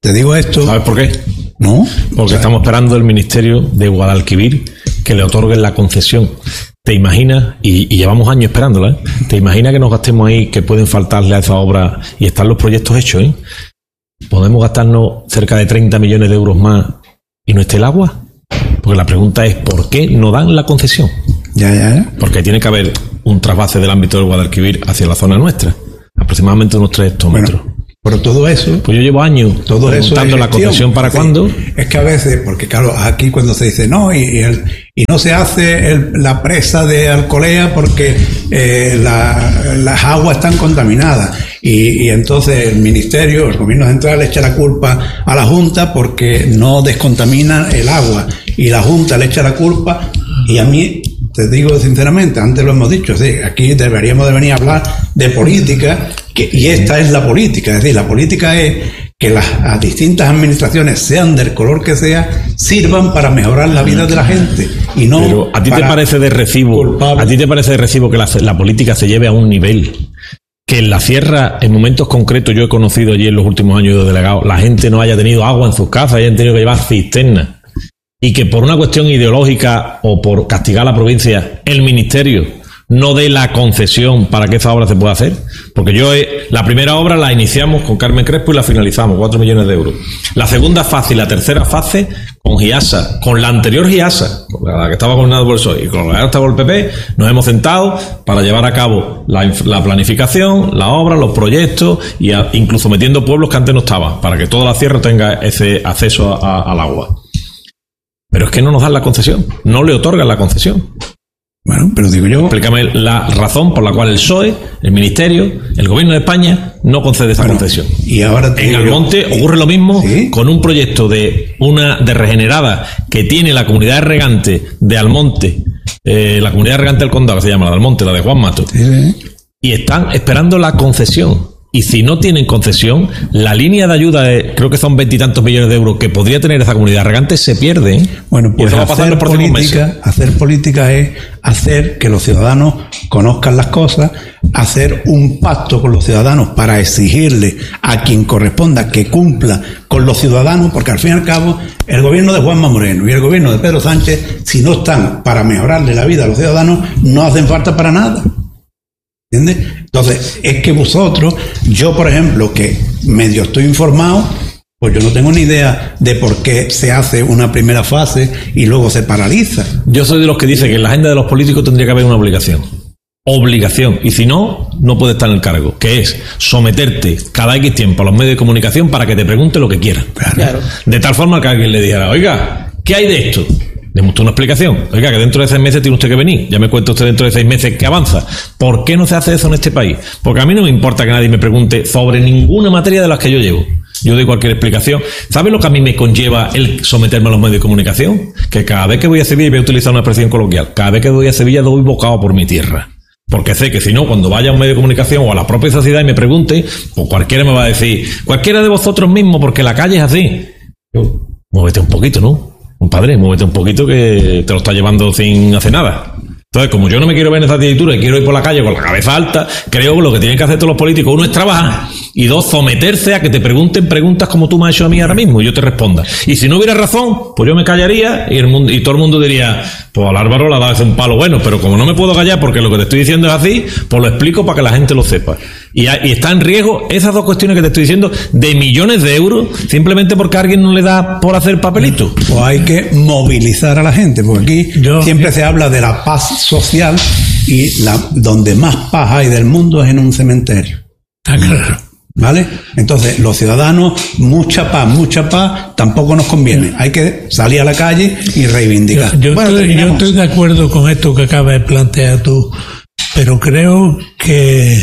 te digo esto.
¿Sabes por qué?
No.
Porque
o sea,
estamos esperando el Ministerio de Guadalquivir que le otorguen la concesión. ¿Te imaginas? Y, y llevamos años esperándola, ¿eh? ¿Te imaginas que nos gastemos ahí, que pueden faltarle a esa obra y están los proyectos hechos, ¿eh? ¿Podemos gastarnos cerca de treinta millones de euros más y no esté el agua? Porque la pregunta es, ¿por qué no dan la concesión?
Ya, ya, ya.
Porque tiene que haber un trasvase del ámbito del Guadalquivir hacia la zona nuestra, aproximadamente unos tres hectómetros.
Bueno, pero todo eso...
Pues yo llevo años
todo
preguntando
eso
la concesión para
sí,
cuándo.
Es que a veces, porque claro, aquí cuando se dice no, y, y, el, y no se hace el, la presa de Alcolea porque eh, la, las aguas están contaminadas. Y, y entonces el Ministerio, el Gobierno Central echa la culpa a la Junta porque no descontamina el agua. Y la Junta le echa la culpa, y a mí... Te digo sinceramente, antes lo hemos dicho, sí, aquí deberíamos de venir a hablar de política, que, y esta es la política, es decir, la política es que las, las distintas administraciones, sean del color que sea, sirvan para mejorar la vida de la gente y no.
Pero a ti te parece de recibo, culpable. A ti te parece de recibo que la, la política se lleve a un nivel que en la sierra, en momentos concretos, yo he conocido allí en los últimos años de delegado, la gente no haya tenido agua en sus casas, hayan tenido que llevar cisternas. Y que por una cuestión ideológica o por castigar a la provincia, el Ministerio no dé la concesión para que esa obra se pueda hacer. Porque yo, he, la primera obra la iniciamos con Carmen Crespo y la finalizamos, cuatro millones de euros. La segunda fase y la tercera fase con Giasa, con la anterior Giasa, la que estaba gobernada por el P S O E y con la que estaba por el P P, nos hemos sentado para llevar a cabo la, la planificación, la obra, los proyectos, y a, incluso metiendo pueblos que antes no estaban, para que toda la sierra tenga ese acceso a, a, al agua. Pero es que no nos dan la concesión, no le otorgan la concesión.
Bueno, pero digo yo...
Explícame la razón por la cual el P S O E, el Ministerio, el Gobierno de España no concede esa bueno, concesión.
Y ahora
en Almonte yo... ocurre lo mismo, ¿sí? Con un proyecto de una de regenerada que tiene la comunidad de regante de Almonte, eh, la comunidad de regante del condado, que se llama la de Almonte, la de Juan Mato, sí. Y están esperando la concesión. Y si no tienen concesión, la línea de ayuda de, creo que son veintitantos millones de euros que podría tener esa comunidad regante se pierde, ¿eh?
Bueno, pues hacer política, hacer política es hacer que los ciudadanos conozcan las cosas, hacer un pacto con los ciudadanos para exigirle a quien corresponda que cumpla con los ciudadanos, porque al fin y al cabo el gobierno de Juanma Moreno y el gobierno de Pedro Sánchez, si no están para mejorarle la vida a los ciudadanos, no hacen falta para nada. ¿Entiendes? Entonces, es que vosotros, yo por ejemplo, que medio estoy informado, pues yo no tengo ni idea de por qué se hace una primera fase y luego se paraliza.
Yo soy de los que dice que en la agenda de los políticos tendría que haber una obligación. Obligación. Y si no, no puede estar en el cargo. Que es someterte cada X tiempo a los medios de comunicación para que te pregunte lo que quieran.
Claro.
De tal forma que alguien le dijera, oiga, ¿qué hay de esto? Deme usted una explicación. Oiga, que dentro de seis meses tiene usted que venir. Ya me cuenta usted dentro de seis meses que avanza. ¿Por qué no se hace eso en este país? Porque a mí no me importa que nadie me pregunte sobre ninguna materia de las que yo llevo. Yo doy cualquier explicación. ¿Sabe lo que a mí me conlleva el someterme a los medios de comunicación? Que cada vez que voy a Sevilla, y voy a utilizar una expresión coloquial, cada vez que voy a Sevilla doy bocado por mi tierra. Porque sé que si no, cuando vaya a un medio de comunicación o a la propia sociedad y me pregunte, pues cualquiera me va a decir, cualquiera de vosotros mismos, porque la calle es así. Yo, muévete un poquito, ¿no? Compadre, muévete un poquito que te lo está llevando sin hacer nada. Entonces, como yo no me quiero ver en esa tesitura y quiero ir por la calle con la cabeza alta, creo que lo que tienen que hacer todos los políticos, uno es trabajar y dos, someterse a que te pregunten preguntas como tú me has hecho a mí ahora mismo y yo te responda. Y si no hubiera razón, pues yo me callaría y, el mundo, y todo el mundo diría, pues al Álvaro le ha dado un palo bueno, pero como no me puedo callar porque lo que te estoy diciendo es así, pues lo explico para que la gente lo sepa. Y, y está en riesgo esas dos cuestiones que te estoy diciendo de millones de euros simplemente porque a alguien no le da por hacer papelitos.
Pues hay que movilizar a la gente, porque aquí yo, siempre se habla de la paz social y la, donde más paz hay del mundo es en un cementerio.
Ah, claro.
¿Vale? Entonces, los ciudadanos, mucha paz, mucha paz, tampoco nos conviene. Hay que salir a la calle y reivindicar.
Yo, yo,
bueno,
estoy, yo estoy de acuerdo con esto que acabas de plantear tú, pero creo que,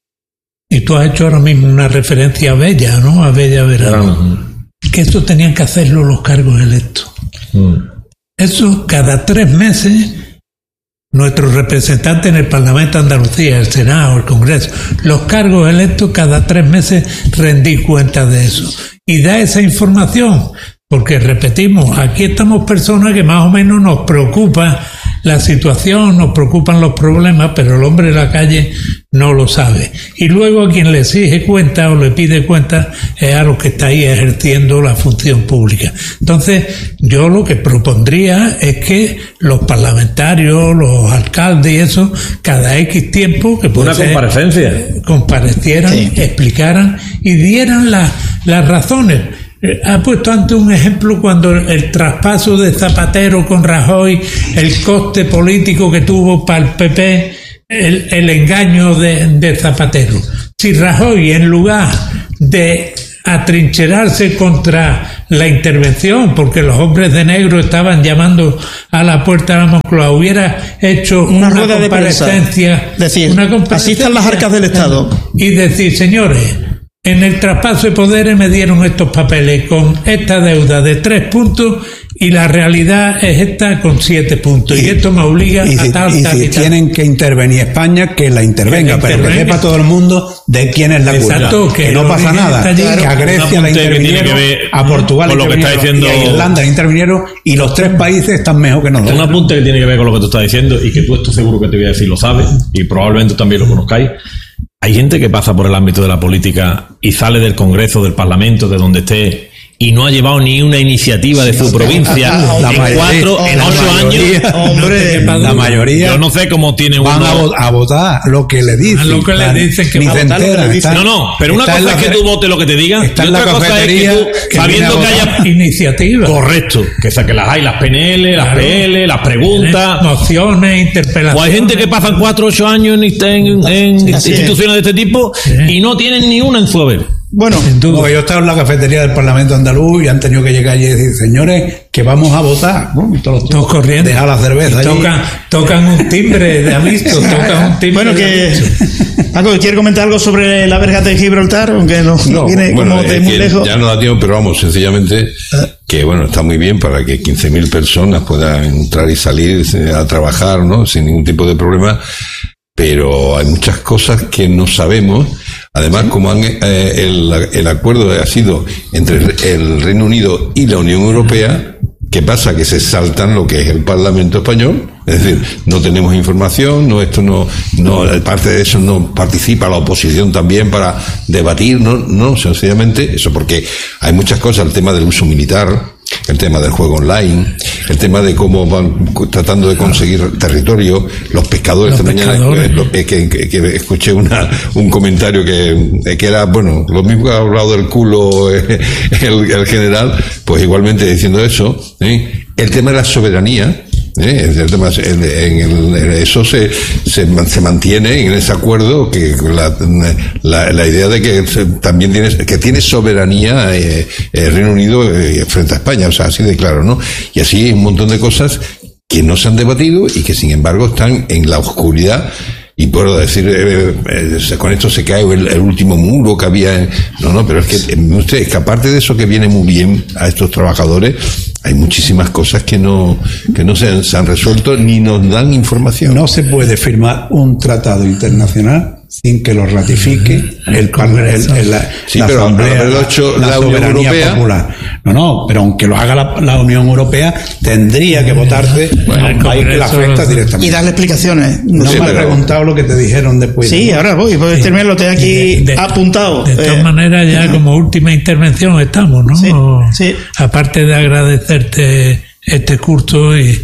y tú has hecho ahora mismo una referencia a Bella, ¿no? A Bella Verano. Que esto tenían que hacerlo los cargos electos. Mm. Eso cada tres meses... Nuestros representantes en el Parlamento de Andalucía, el Senado, el Congreso, los cargos electos cada tres meses rendir cuenta de eso. Y da esa información, porque repetimos, aquí estamos personas que más o menos nos preocupa la situación, nos preocupan los problemas, pero el hombre de la calle no lo sabe. Y luego a quien le exige cuenta o le pide cuenta es a los que está ahí ejerciendo la función pública. Entonces, yo lo que propondría es que los parlamentarios, los alcaldes y eso, cada X tiempo, que puede
una
ser,
comparecencia,
comparecieran, sí, explicaran y dieran la, las razones. Ha puesto antes un ejemplo cuando el traspaso de Zapatero con Rajoy, el coste político que tuvo para el P P, el, el engaño de, de Zapatero. Si Rajoy, en lugar de atrincherarse contra la intervención, porque los hombres de negro estaban llamando a la puerta de la Moncloa, hubiera hecho una, una rueda comparecencia,
de prensa, decir,
una comparecencia,
así están las arcas del Estado,
y decir, señores, en el traspaso de poderes me dieron estos papeles con esta deuda de tres puntos y la realidad es esta con siete puntos. Y, y esto me obliga
y
a
si,
tal,
y
tal,
si
y tal.
Tienen que intervenir España, que la intervenga, que la intervenga, pero que sepa todo el mundo de quién es la culpa.
Exacto,
que, que no pasa nada.
Allí,
que a Grecia la intervinieron, a Portugal la intervinieron, y a Irlanda la intervinieron, y los tres países están mejor que nosotros.
Un apunte que tiene que ver con lo que tú estás diciendo y que tú estoy seguro que te voy a decir lo sabes y probablemente también lo conozcáis. Hay gente que pasa por el ámbito de la política y sale del Congreso, del Parlamento, de donde esté, y no ha llevado ni una iniciativa de su provincia
la
en
mayoría,
cuatro, en ocho
mayoría,
años.
Hombre, la mayoría.
Yo no sé cómo tiene uno.
Van a, vo- a votar lo que le dicen.
Lo que le dicen que va a votar.
Entera, está,
no, no, pero una cosa es que tú votes lo que te digan.
Está
y
en la
otra cosa es que tú,
que
sabiendo que haya
iniciativas.
Correcto. Que, sea, que las hay, las P N L, las claro. P L, las preguntas.
Mociones, interpelaciones.
O hay gente que pasan cuatro o ocho años en, en, en instituciones de este tipo sí. y no tienen ni una en su haber.
Bueno, no, yo estaba en la cafetería del Parlamento andaluz y han tenido que llegar allí y decir, señores, que vamos a votar. Bueno, todos,
todos corriendo.
Deja la cerveza.
Tocan, tocan un timbre de aviso. Tocan un timbre.
Bueno, que Paco, ¿quiere comentar algo sobre la verja de Gibraltar? Aunque no, no viene
bueno,
como de muy lejos.
Ya no da tiempo, pero vamos, sencillamente que bueno, está muy bien para que quince mil personas puedan entrar y salir a trabajar, ¿no? Sin ningún tipo de problema. Pero hay muchas cosas que no sabemos. Además, como han, eh, el, el acuerdo ha sido entre el Reino Unido y la Unión Europea, ¿qué pasa? Que se saltan lo que es el Parlamento español. Es decir, no tenemos información, no esto no, no, parte de eso no participa la oposición también para debatir, no, no, sencillamente eso, porque hay muchas cosas, el tema del uso militar, el tema del juego online, el tema de cómo van tratando de conseguir territorio, los pescadores. Esta mañana que, que, que, que escuché una, un comentario que, que era, bueno, lo mismo que ha hablado del culo el, el general, pues igualmente diciendo eso, ¿eh? El tema de la soberanía, ¿eh? El tema, en, en, en eso se, se, se mantiene en ese acuerdo, que la, la, la idea de que también tiene, que tiene soberanía eh, el Reino Unido eh, frente a España, o sea, así de claro, ¿no? Y así hay un montón de cosas que no se han debatido y que sin embargo están en la oscuridad. Y puedo decir, eh, eh, con esto se cae el, el último muro que había. No, no, pero es que, usted, es que aparte de eso que viene muy bien a estos trabajadores, hay muchísimas cosas que no, que no se han, se han resuelto ni nos dan información.
No se puede firmar un tratado internacional sin que lo ratifique el Congreso, el, el, la,
sí,
la
pero
Asamblea,
haberlo hecho la, la Unión Europea.
Popular. No, no, pero aunque lo haga la, la Unión Europea, tendría que votarse bueno, a un país que la afecta directamente.
Y darle explicaciones.
No
sí,
me
pero...
has preguntado lo que te dijeron después.
Sí,
¿no?
ahora voy, pues terminar, lo tengo aquí de, de, apuntado.
De, de todas
eh,
maneras, ya no. como última intervención estamos, ¿no?
Sí, sí.
Aparte de agradecerte este curso y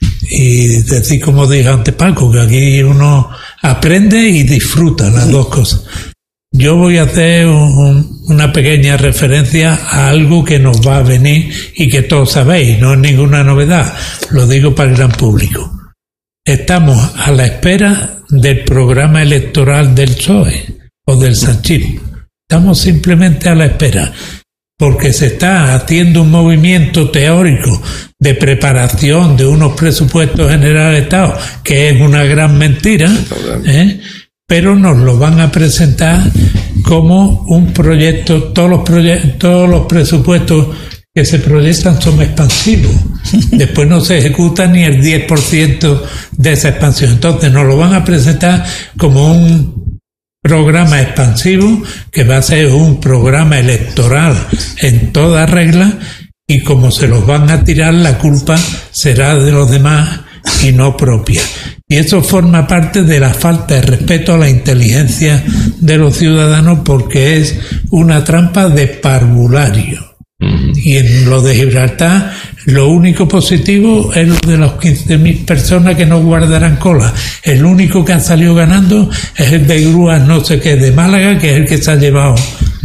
y decir, como dije antes Paco, que aquí uno aprende y disfruta las dos cosas. Yo voy a hacer un, una pequeña referencia a algo que nos va a venir y que todos sabéis, no es ninguna novedad, lo digo para el gran público. Estamos a la espera del programa electoral del P S O E o del sanchismo. Estamos simplemente a la espera, porque se está haciendo un movimiento teórico de preparación de unos presupuestos generales de Estado, que es una gran mentira, ¿eh? Pero nos lo van a presentar como un proyecto, todos los proyectos, todos los presupuestos que se proyectan son expansivos. Después no se ejecuta ni el diez por ciento de esa expansión. Entonces nos lo van a presentar como un programa expansivo que va a ser un programa electoral en toda regla, y como se los van a tirar, la culpa será de los demás y no propia. Y eso forma parte de la falta de respeto a la inteligencia de los ciudadanos, porque es una trampa de parvulario. Y en lo de Gibraltar, lo único positivo es lo de los quince mil personas que no guardarán cola. El único que ha salido ganando es el de grúas no sé qué de Málaga, que es el que se ha llevado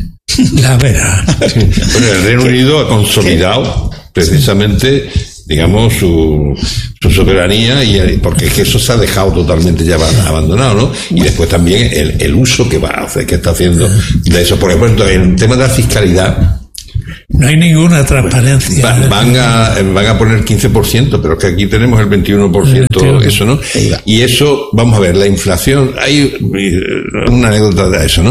la vera.
Sí. Bueno, el Reino Unido ha consolidado precisamente, digamos, su, su soberanía, y porque es que eso se ha dejado totalmente ya abandonado, ¿no? Y después también el, el uso que va a hacer, que está haciendo de eso. Por ejemplo, en el tema de la fiscalidad,
no hay ninguna transparencia.
Van, van, a, van a poner quince por ciento, pero es que aquí tenemos el veintiuno por ciento, eso, ¿no? Y eso, vamos a ver, la inflación, hay una anécdota de eso, ¿no?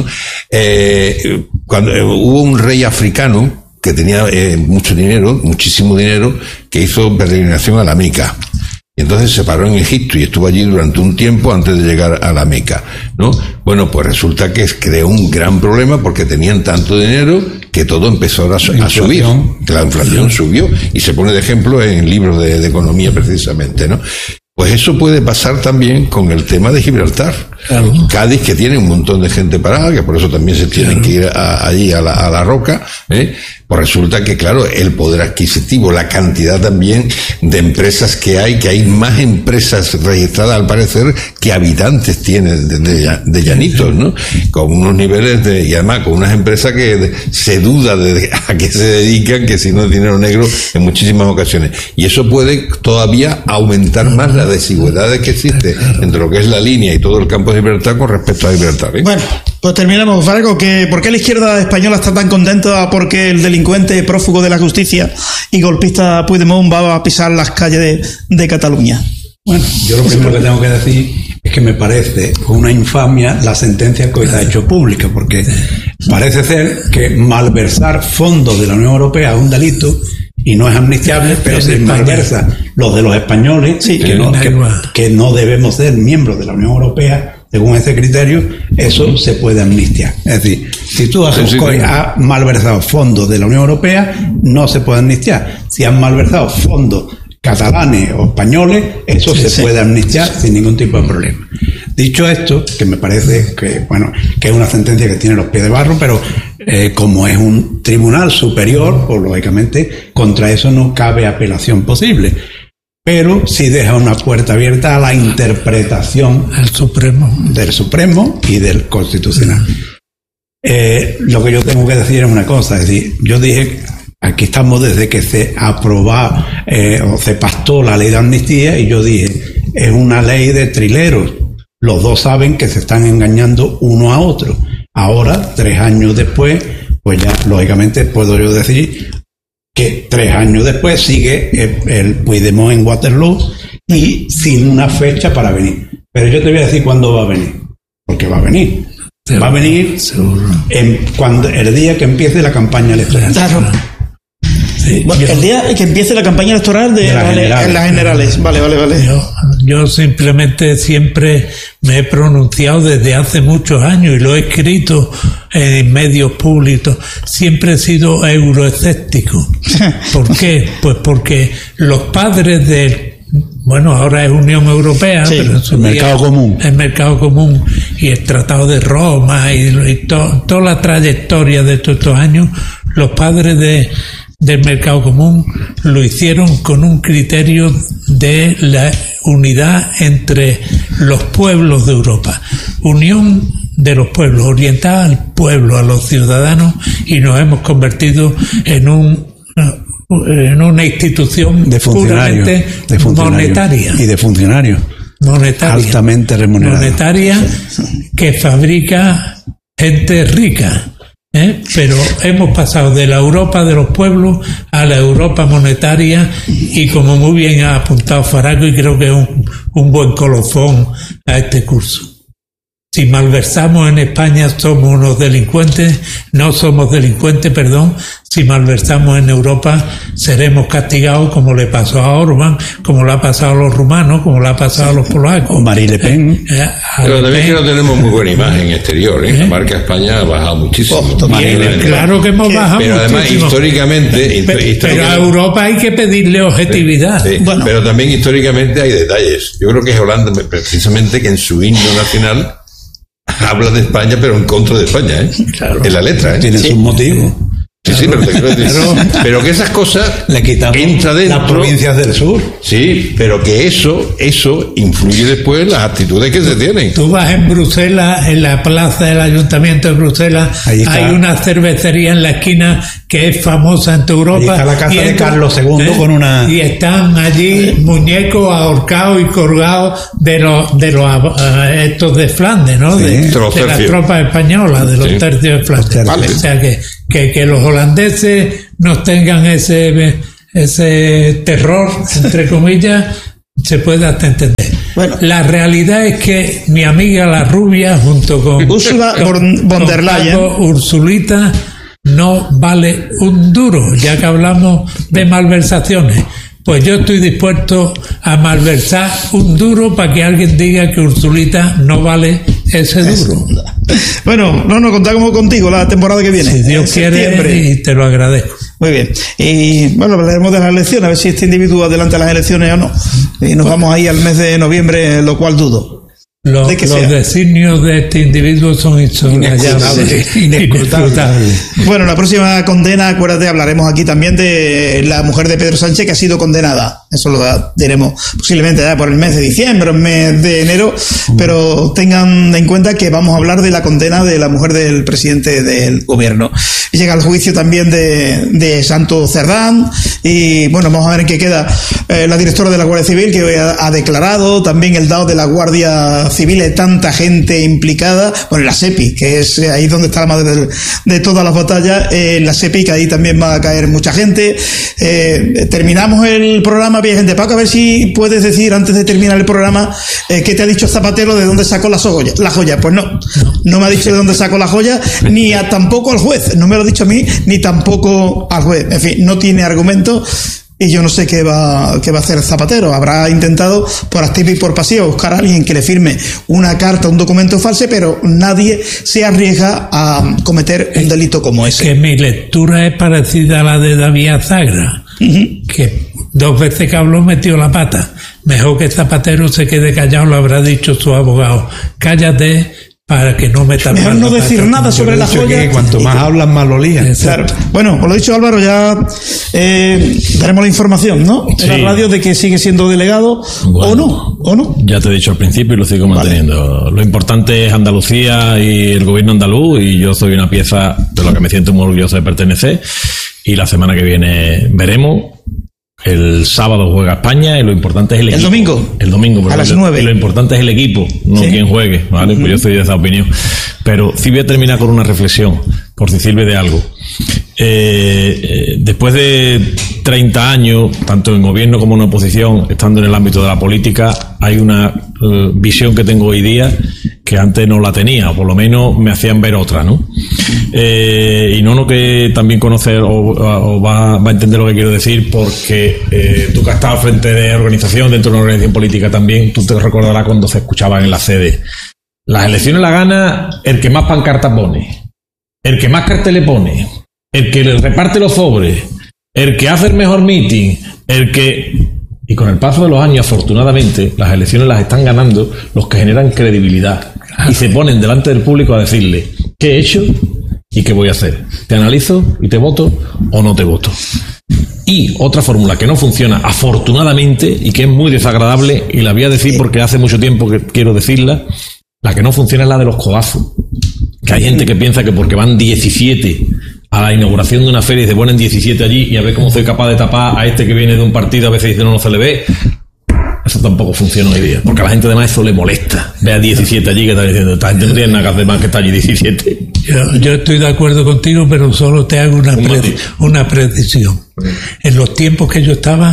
Eh, cuando eh, hubo un rey africano que tenía eh, mucho dinero, muchísimo dinero, que hizo peregrinación a la Meca. Y entonces se paró en Egipto y estuvo allí durante un tiempo antes de llegar a la Meca, ¿no? Bueno, pues resulta que creó un gran problema porque tenían tanto dinero que todo empezó a, a subir. Que la inflación subió. Y se pone de ejemplo en libros de, de economía precisamente, ¿no? Pues eso puede pasar también con el tema de Gibraltar. Claro. Cádiz, que tiene un montón de gente parada, que por eso también se tienen claro. que ir a, allí a la, a la roca, ¿eh? Pues resulta que, claro, el poder adquisitivo, la cantidad también de empresas que hay, que hay más empresas registradas al parecer que habitantes tiene de, de, de llanitos, ¿no? Con unos niveles de, y además con unas empresas que se duda de a qué se dedican, que si no es dinero negro en muchísimas ocasiones. Y eso puede todavía aumentar más la desigualdad que existe entre lo que es la línea y todo el campo de Gibraltar con respecto a Gibraltar, ¿eh?
Bueno, pues terminamos, Fargo. Que ¿por qué la izquierda española está tan contenta porque el delincuente prófugo de la justicia y golpista Puigdemont va a pisar las calles de, de Cataluña?
Bueno, yo lo primero que tengo que decir es que me parece una infamia la sentencia que hoy se ha hecho pública, porque parece ser que malversar fondos de la Unión Europea es un delito y no es amnistiable, pero si malversa los de los españoles, sí, que, no, que, que no debemos ser miembros de la Unión Europea, según ese criterio, eso se puede amnistiar. Es decir, si tú has, sí, sí, sí. has malversado fondos de la Unión Europea, no se puede amnistiar. Si has malversado fondos catalanes o españoles, eso sí, se sí. puede amnistiar sin ningún tipo de problema. Dicho esto, que me parece que, bueno, que es una sentencia que tiene los pies de barro, pero eh, como es un tribunal superior, pues lógicamente contra eso no cabe apelación posible. Pero sí deja una puerta abierta a la interpretación
del Supremo,
del Supremo y del Constitucional. Eh, lo que yo tengo que decir es una cosa, es decir, yo dije, aquí estamos desde que se aprobó eh, o se pactó la ley de amnistía, y yo dije, es una ley de trileros. Los dos saben que se están engañando uno a otro. Ahora, tres años después, pues ya lógicamente puedo yo decir que tres años después sigue el, el Puigdemont en Waterloo y sin una fecha para venir. Pero yo te voy a decir cuándo va a venir, porque va a venir. Seguro, va a venir en, cuando, el día que empiece la campaña electoral.
Claro. Sí, bueno, yo, el día que empiece la campaña electoral de, de las, vale, generales. En las generales. Vale, vale, vale.
Yo, yo simplemente siempre me he pronunciado desde hace muchos años y lo he escrito en medios públicos. Siempre he sido euroescéptico. ¿Por qué? Pues porque los padres del, bueno, ahora es Unión Europea, sí, pero en su
el día, mercado común,
el mercado común y el Tratado de Roma y, y to, toda la trayectoria de todos estos años, los padres de del mercado común lo hicieron con un criterio de la unidad entre los pueblos de Europa, unión de los pueblos, orientada al pueblo, a los ciudadanos, y nos hemos convertido en un en una institución
de puramente de
monetaria
y de funcionarios
monetaria,
altamente remunerada,
monetaria, que fabrica gente rica. ¿Eh? Pero hemos pasado de la Europa de los pueblos a la Europa monetaria, y como muy bien ha apuntado Farago, y creo que es un, un buen colofón a este curso. Si malversamos en España somos unos delincuentes, no somos delincuentes, perdón. Si malversamos en Europa seremos castigados como le pasó a Orbán, como le ha pasado a los rumanos, como le ha pasado a los polacos.
O Marine Le Pen.
Eh, eh, Pero también que no tenemos muy buena imagen exterior, ¿eh? ¿Eh? La marca España ha bajado muchísimo.
Oh, bien, claro que hemos bajado
pero
muchísimo.
Además, históricamente,
pero,
históricamente...
Pero a Europa hay que pedirle objetividad.
Sí, sí. Bueno. Pero también históricamente hay detalles. Yo creo que es Holanda, precisamente, que en su himno nacional habla de España, pero en contra de España, ¿eh? Claro. En la letra, ¿eh?
Tiene
sí.
sus motivos.
Sí, sí, pero, te quiero decir, pero, pero que esas cosas
le quitamos
entra dentro,
las provincias del sur.
Sí, pero que eso, eso influye después en las actitudes que se tienen.
Tú vas en Bruselas, en la plaza del Ayuntamiento de Bruselas, hay una cervecería en la esquina que es famosa en toda Europa.
Ahí está la casa
y
de
entra,
Carlos segundo ¿eh? Con una...
Y están allí muñecos ahorcados y colgados de los de los uh, estos de Flandes, ¿no? Sí, de, de, de las tropas españolas, de los sí. tercios de Flandes. Vale. O sea que, que, que los holandeses no tengan ese ese terror, entre comillas, se puede hasta entender. Bueno, la realidad es que mi amiga la rubia, junto con
Ursula
con,
von der Leyen,
Ursulita, no vale un duro, ya que hablamos de malversaciones. Pues yo estoy dispuesto a malversar un duro para que alguien diga que Ursulita no vale ese duro.
Bueno, no, no, contamos contigo la temporada que viene.
Si Dios quiere, y te lo agradezco.
Muy bien. Y bueno, hablaremos de las elecciones, a ver si este individuo adelanta las elecciones o no. Y nos vamos ahí al mes de noviembre, lo cual dudo.
Los, de los designios de este individuo son
inescrutables. Inescrutables. Bueno, la próxima condena, acuérdate, hablaremos aquí también de la mujer de Pedro Sánchez que ha sido condenada. Eso lo diremos posiblemente ya por el mes de diciembre, el mes de enero, pero tengan en cuenta que vamos a hablar de la condena de la mujer del presidente del gobierno. Llega el juicio también de, de Santo Cerdán y bueno, vamos a ver en qué queda eh, la directora de la Guardia Civil, que hoy ha, ha declarado, también el D A O de la Guardia Civil, hay tanta gente implicada, bueno, la SEPI, que es ahí donde está la madre de, de todas las batallas, eh, la SEPI, que ahí también va a caer mucha gente. Eh, terminamos el programa, había gente. Paco, a ver si puedes decir, antes de terminar el programa, eh, ¿qué te ha dicho Zapatero de dónde sacó la joya? La joya, pues no, no me ha dicho de dónde sacó la joya, ni a, tampoco al juez, no me lo ha dicho a mí, ni tampoco al juez. En fin, no tiene argumento. Y yo no sé qué va, qué va a hacer Zapatero. Habrá intentado por activa y por pasiva buscar a alguien que le firme una carta, un documento falso, pero nadie se arriesga a cometer un delito como ese.
Que mi lectura es parecida a la de David Azagra, uh-huh. que dos veces que habló metió la pata. Mejor que Zapatero se quede callado, lo habrá dicho su abogado. Cállate, para que no metan
mejor no decir nada sobre la joya.
Que cuanto más hablan, más lo lían.
Claro. Bueno, os lo he dicho, Álvaro, ya eh, daremos la información, ¿no? En sí. la radio de que sigue siendo delegado, bueno, o no, o no.
Ya te he dicho al principio y lo sigo manteniendo. Vale. Lo importante es Andalucía y el gobierno andaluz, y yo soy una pieza de lo que me siento muy orgulloso de pertenecer. Y la semana que viene veremos. El sábado juega España y lo importante es el equipo.
¿El domingo?
El domingo.
A las nueve.
Y lo importante es el equipo, no ¿sí? quien juegue, ¿vale? Uh-huh. Pues yo soy de esa opinión. Pero sí voy a terminar con una reflexión, por si sirve de algo. Eh, eh, después de treinta años, tanto en gobierno como en oposición, estando en el ámbito de la política, hay una uh, visión que tengo hoy día que antes no la tenía, o por lo menos me hacían ver otra, ¿no? Eh, y no no que también conocer o, o va, va a entender lo que quiero decir, porque eh, tú que has estado al frente de organización, dentro de una organización política también, tú te recordarás cuando se escuchaban en la sede. Las elecciones la gana el que más pancartas pone, el que más carteles pone, el que le reparte los sobres, el que hace el mejor meeting, el que... Y con el paso de los años, afortunadamente, las elecciones las están ganando los que generan credibilidad y se ponen delante del público a decirle qué he hecho y qué voy a hacer. Te analizo y te voto o no te voto. Y otra fórmula que no funciona, afortunadamente, y que es muy desagradable, y la voy a decir porque hace mucho tiempo que quiero decirla, la que no funciona es la de los codazos. Que hay gente que piensa que porque van diecisiete a la inauguración de una feria y se ponen diecisiete allí y a ver cómo soy capaz de tapar a este que viene de un partido, a veces dice no, no se le ve. Eso tampoco funciona hoy día, porque a la gente además eso le molesta. Ve a diecisiete allí que está diciendo, esta gente no tiene nada que hacer más que estar allí diecisiete.
Yo, yo estoy de acuerdo contigo, pero solo te hago una, pre- una precisión. En los tiempos que yo estaba,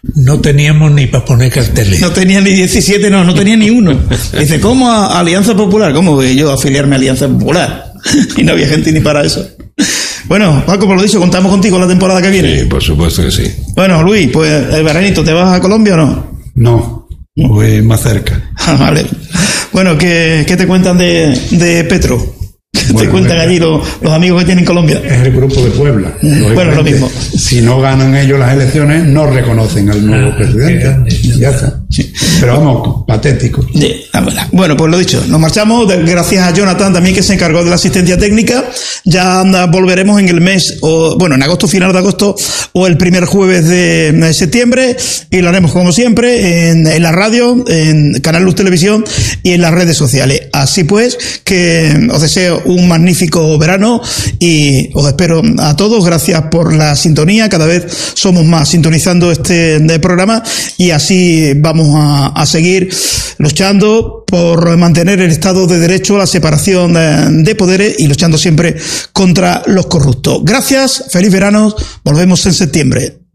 no teníamos ni para poner carteles.
No tenía ni diecisiete, no, no tenía ni uno. Dice, ¿cómo a Alianza Popular? ¿Cómo voy yo a afiliarme a Alianza Popular? Y no había gente ni para eso. Bueno, Paco, por lo dicho, contamos contigo la temporada que viene.
Sí, por supuesto que sí.
Bueno, Luis, pues el veranito, ¿te vas a Colombia o no?
No, voy más cerca.
Ah, vale. Bueno, ¿qué, qué te cuentan de, de Petro? ¿Qué bueno, te cuentan allí los, los amigos que tienen en Colombia?
Es el grupo de Puebla.
Bueno, lo mismo.
Si no ganan ellos las elecciones, no reconocen al nuevo ah, presidente. Ya está. Sí. Pero vamos, patético.
Sí, bueno, pues lo dicho, nos marchamos. Gracias a Jonathan también, que se encargó de la asistencia técnica. Ya anda, volveremos en el mes, o bueno, en agosto, final de agosto, o el primer jueves de, de septiembre. Y lo haremos como siempre en, en la radio, en Canal Luz Televisión y en las redes sociales. Así pues, que os deseo un magnífico verano y os espero a todos. Gracias por la sintonía. Cada vez somos más sintonizando este programa y así vamos a, a seguir luchando por mantener el Estado de Derecho, la separación de, de poderes y luchando siempre contra los corruptos. Gracias, feliz verano. Volvemos en septiembre.